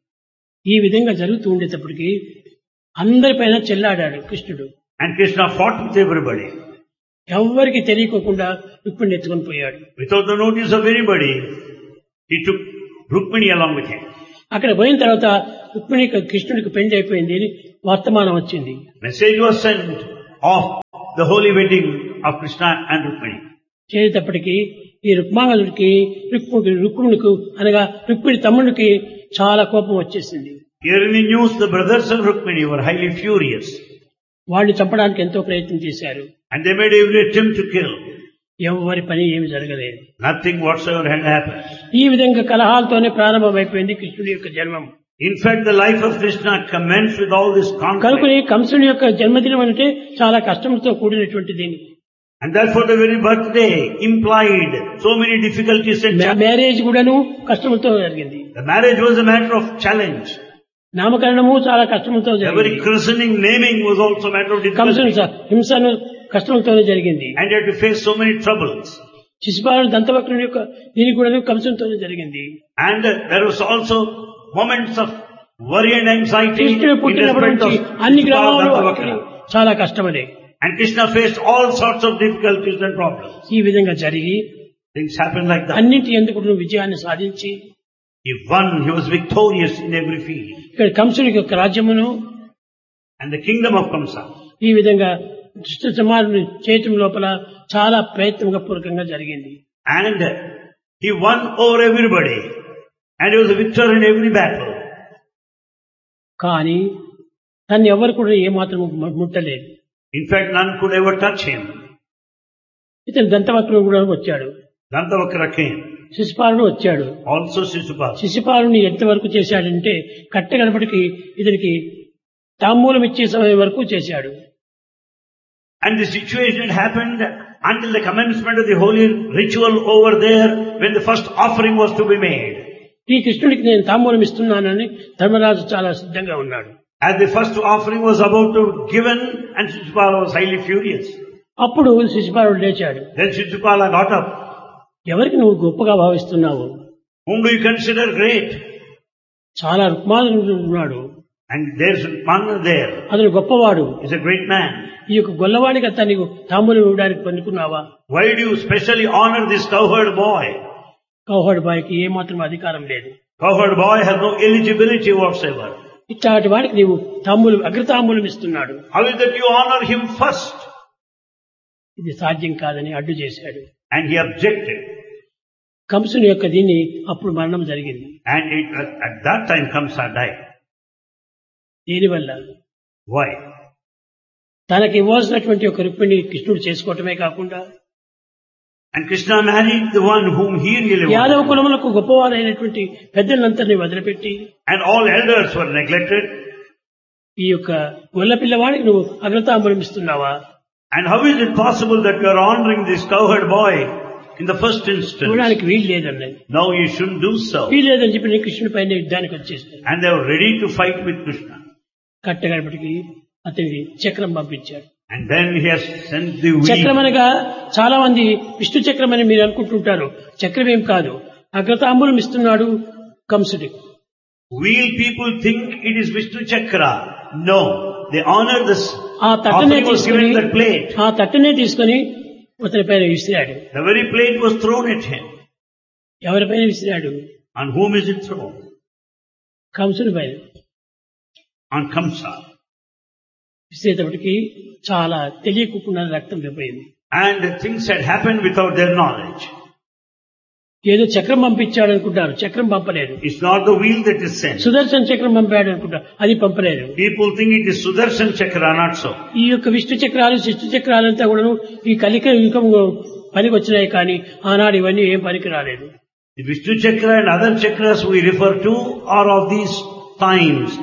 ఈ విధంగా జరుగుతూ ఉండేటప్పటికి అందరిపైన చెల్లాడాడు కృష్ణుడు. And Krishna fought with everybody. ఎవ్వరికి తెలియకోకుండా రుక్మిణిని ఎత్తుకొని పోయాడు. Without the notice of anybody, he took Rukmini along with him. అక్కడ పోయిన తర్వాత రుక్మిణికి కృష్ణుడికి పెళ్లి అయిపోయింది అని వర్తమానం వచ్చింది. Message was sent of the holy wedding of Krishna and Rukmini. చేసేటప్పటికి ఈ రుక్మాంగదుడికి రుక్మిణికి అనగా రుక్మిణి తమ్ముడికి చాలా కోపం వచ్చేసింది. Hearing the news, the brothers of Rukmini were highly furious. వాడిని చంపడానికి ఎంతో ప్రయత్నం చేశారు. And they made every attempt to kill. ఎవరి పని ఏమి జరగలేదు. Nothing whatsoever had happened. ఈ విధంగా కలహాలతోనే ప్రారంభమైపోయింది కృష్ణుడి యొక్క జన్మం. In fact, the life of Krishna commenced with all this conflict. కనుకని కంసుని యొక్క జన్మదినం అంటే చాలా కష్టంతో కూడినటువంటిది. And therefore the very birthday implied so many difficulties and challenges. Marriage కూడాను కష్టంతో జరిగింది. The marriage was a matter of challenge. నామకరణము చాలా కష్టంతో The very జరిగింది. christening, naming was also a matter of కంసుని difficulty. హింసను కష్టంతోనే జరిగింది. And you had to face so many troubles. శిశుపాలుడు దంతవక్రుని యొక్క దీనికి కూడా కంసంతోనే జరిగింది. And there was also moments of worry and anxiety in కృష్ణుడు పుట్టినప్పటి respect of నుంచి అన్ని Shishupala గ్రామాలు Dantavakra. చాలా కష్టమనే. And Krishna faced all sorts of difficulties and problems. ఈ విధంగా జరిగి Things happened like that. అన్నింటి ఎందుకు విజయాన్ని సాధించి He won, he was victorious in every field. ఇక్కడ కంసుడికి యొక్క రాజ్యమును And the kingdom of Kamsa. ఈ విధంగా దుష్ట సమాజం చేయటం లోపల చాలా ప్రయత్నంగా పూర్వకంగా జరిగింది. And he won over everybody. And he was a victor in every battle. కానీ తను ఎవరు కూడా ఏమాత్రం ముట్టలేదు. In fact, none could ever touch him. ఇతను దంతవక్రుడు కూడా వచ్చాడు. Dantavakra came. శిశుపాలుడు వచ్చాడు. Also Shishupala. శిశుపాలుని ఎంతవరకు చేశాడంటే కట్టగడపటికి ఇతనికి తాంబూలం ఇచ్చే సమయం వరకు చేశాడు. And the situation had happened until the commencement of the holy ritual over there when the first offering was to be made. ఈ కృష్ణుడికి నేను తాంబూలం ఇస్తున్నానని ధర్మరాజు చాలా సిద్ధంగా ఉన్నాడు. As the first offering was about to be given, and Shishupala was highly furious. అప్పుడు శిశుపాలుడు లేచాడు. Then Shishupala got up. ఎవరికి నువ్వు గొప్పగా భావిస్తున్నావు? Whom do you consider great? చాలా రుక్మానుడు ఉన్నాడు. And there's Mana there. అతను గొప్పవాడు. He's a great man. ఈ యొక్క గొల్లవాడికి అతనికి తాంబూలం ఇవ్వడానికి పనుకున్నావా? Why do you specially honor this cowherd boy? కౌహడు బాయికి ఏమాత్రం అధికారం లేదు. Cowherd boy has no eligibility whatsoever. ఇట్లాంటి వాడికి నీవు తాంబూలం అగ్రతాంబూలం ఇస్తున్నాడు. How is that you honor him first? ఇది సాధ్యం కాదని అడ్డు చేశాడు. And he objected. కంసుని యొక్క దీన్ని అప్పుడు మరణం జరిగింది. And at that time Kamsa died. దీనివల్ల Why? తనకి ఇవ్వాల్సినటువంటి ఒక రుక్మిణి కృష్ణుడు చేసుకోవటమే కాకుండా And Krishna married the one whom he really Yadava wanted. కులములకు గొప్పవారైనటువంటి పెద్దలందరినీ వదిలిపెట్టి And all elders were neglected. ఈ యొక్క గొల్ల పిల్లవాడికి నువ్వు అగ్రతాంబూలం ఇస్తున్నావా? And how is it possible that you are honoring this cowherd boy in the first instance? చూడడానికి వీలు లేదన్నది. No, you shouldn't do so. వీలు లేదని చెప్పి నేను కృష్ణుడి పైన యుద్ధానికి వచ్చేస్తాను. And they were ready to fight with Krishna. కట్టగడపటికి అతనికి చక్రం పంపించాడు. And then he has sent the చక్రం wheel. అనగా చాలా మంది విష్ణు చక్రం అని మీరు అనుకుంటుంటారు. చక్రం ఏం కాదు, అగ్రతాంబూలం ఇస్తున్నాడు కంసుడికి. Wheel people think it is Vishnu Chakra. No, they honor this. ఆ తట్టనే Offering was తీసుకుని given that plate. ఆ తట్టనే తీసుకుని అతని పైన విసిరాడు. The very plate was thrown at him. ఎవరి పైన విసిరాడు? On whom is it thrown? కంసుని పైన On Kamsa. విసిరేటప్పటికి చాలా తెలియకుండా రక్తం విపోయింది. And things had happened without their knowledge. ఏదో చక్రం పంపించాడు అనుకుంటారు, చక్రం పంపలేదు. It's not the wheel that is sent. Sudarshan చక్రం పంపాడు అనుకుంటారు, అది పంపలేదు. People think it is Sudarshan Chakra, not so. ఈ యొక్క విష్ణు చక్రాలు శిష్టు చక్రాలంతా కూడా ఈ కలిక యుగం పనికి వచ్చినాయి, కానీ ఆనాడు ఇవన్నీ ఏం పనికి రాలేదు. The Vishnu Chakra and other chakras we refer to are of these times.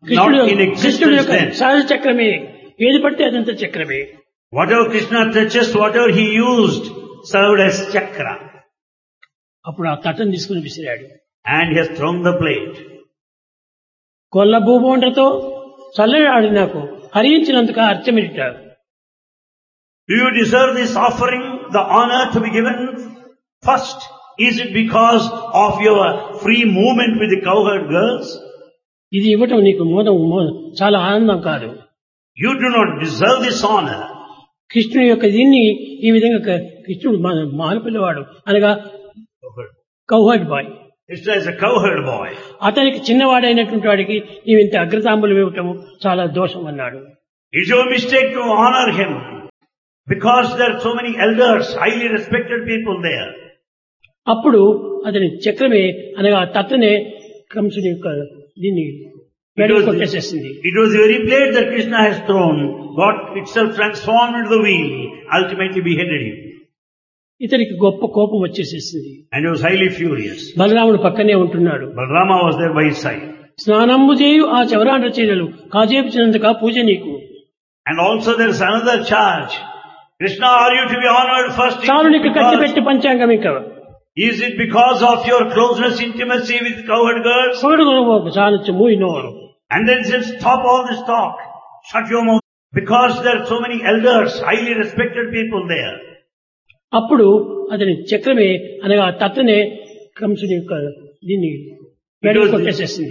not in కృష్ణుడు existence యొక్క then. సహజ చక్రమే, ఏది పడితే అదంతా చక్రమే. Whatever Krishna touches, whatever he used, served as chakra. అప్పుడు ఆ తటం తీసుకుని విసిరాడు. And he has thrown the plate. కొల్ల భూభోండ్రతో చల్లని ఆడి నాకు హరించినందుకు అర్థమిట. Do you deserve this offering, the honor to be given first? Is it because of your free movement with the cowherd girls? ఇది ఇవ్వటం నీకు చాలా ఆనందం కాదు. You do not deserve this honor. కృష్ణుని యొక్క దీన్ని ఈ విధంగా కృష్ణుడు మానపిల్లవాడు అనగా cowherd bye. Krishna is a cowherd boy. అతనికి చిన్నవాడైనటువంటి వాడికి నీవు ఇంత అగ్రతాంబులు ఇవ్వటము చాలా దోషం అన్నాడు. It's your mistake to honor him because there are so many elders, highly respected people there. అప్పుడు అతని చక్రమే అనగా తట్టనే కంసుని యొక్క దీన్ని కొట్టేసేసింది. It was the very plate that Krishna has thrown, got itself transformed into the wheel, ultimately beheaded him. ఇతనికి గొప్ప కోపం వచ్చేసేసింది. And he was highly furious. బలరాముడు పక్కనే ఉంటున్నాడు. Balarama was there by his side. స్నానంబు చేయు ఆ చవరాండ్ర చీరలు కాజేపించినందుక పూజ నీకు. And also there is another charge. Krishna, are you to be honored first? చాలు నీకు కత్తి పెట్టి పంచాంగం ఇంకా. Is it because of your closeness, intimacy with cowherd girls? చాలు మూయినోరు. And then said, stop all this talk. Shut your mouth. Because there are so many elders, highly respected people there. అప్పుడు అతని చక్రమే అనగా తట్టనే కంసుని యొక్క దీన్ని కొట్టేసేసింది.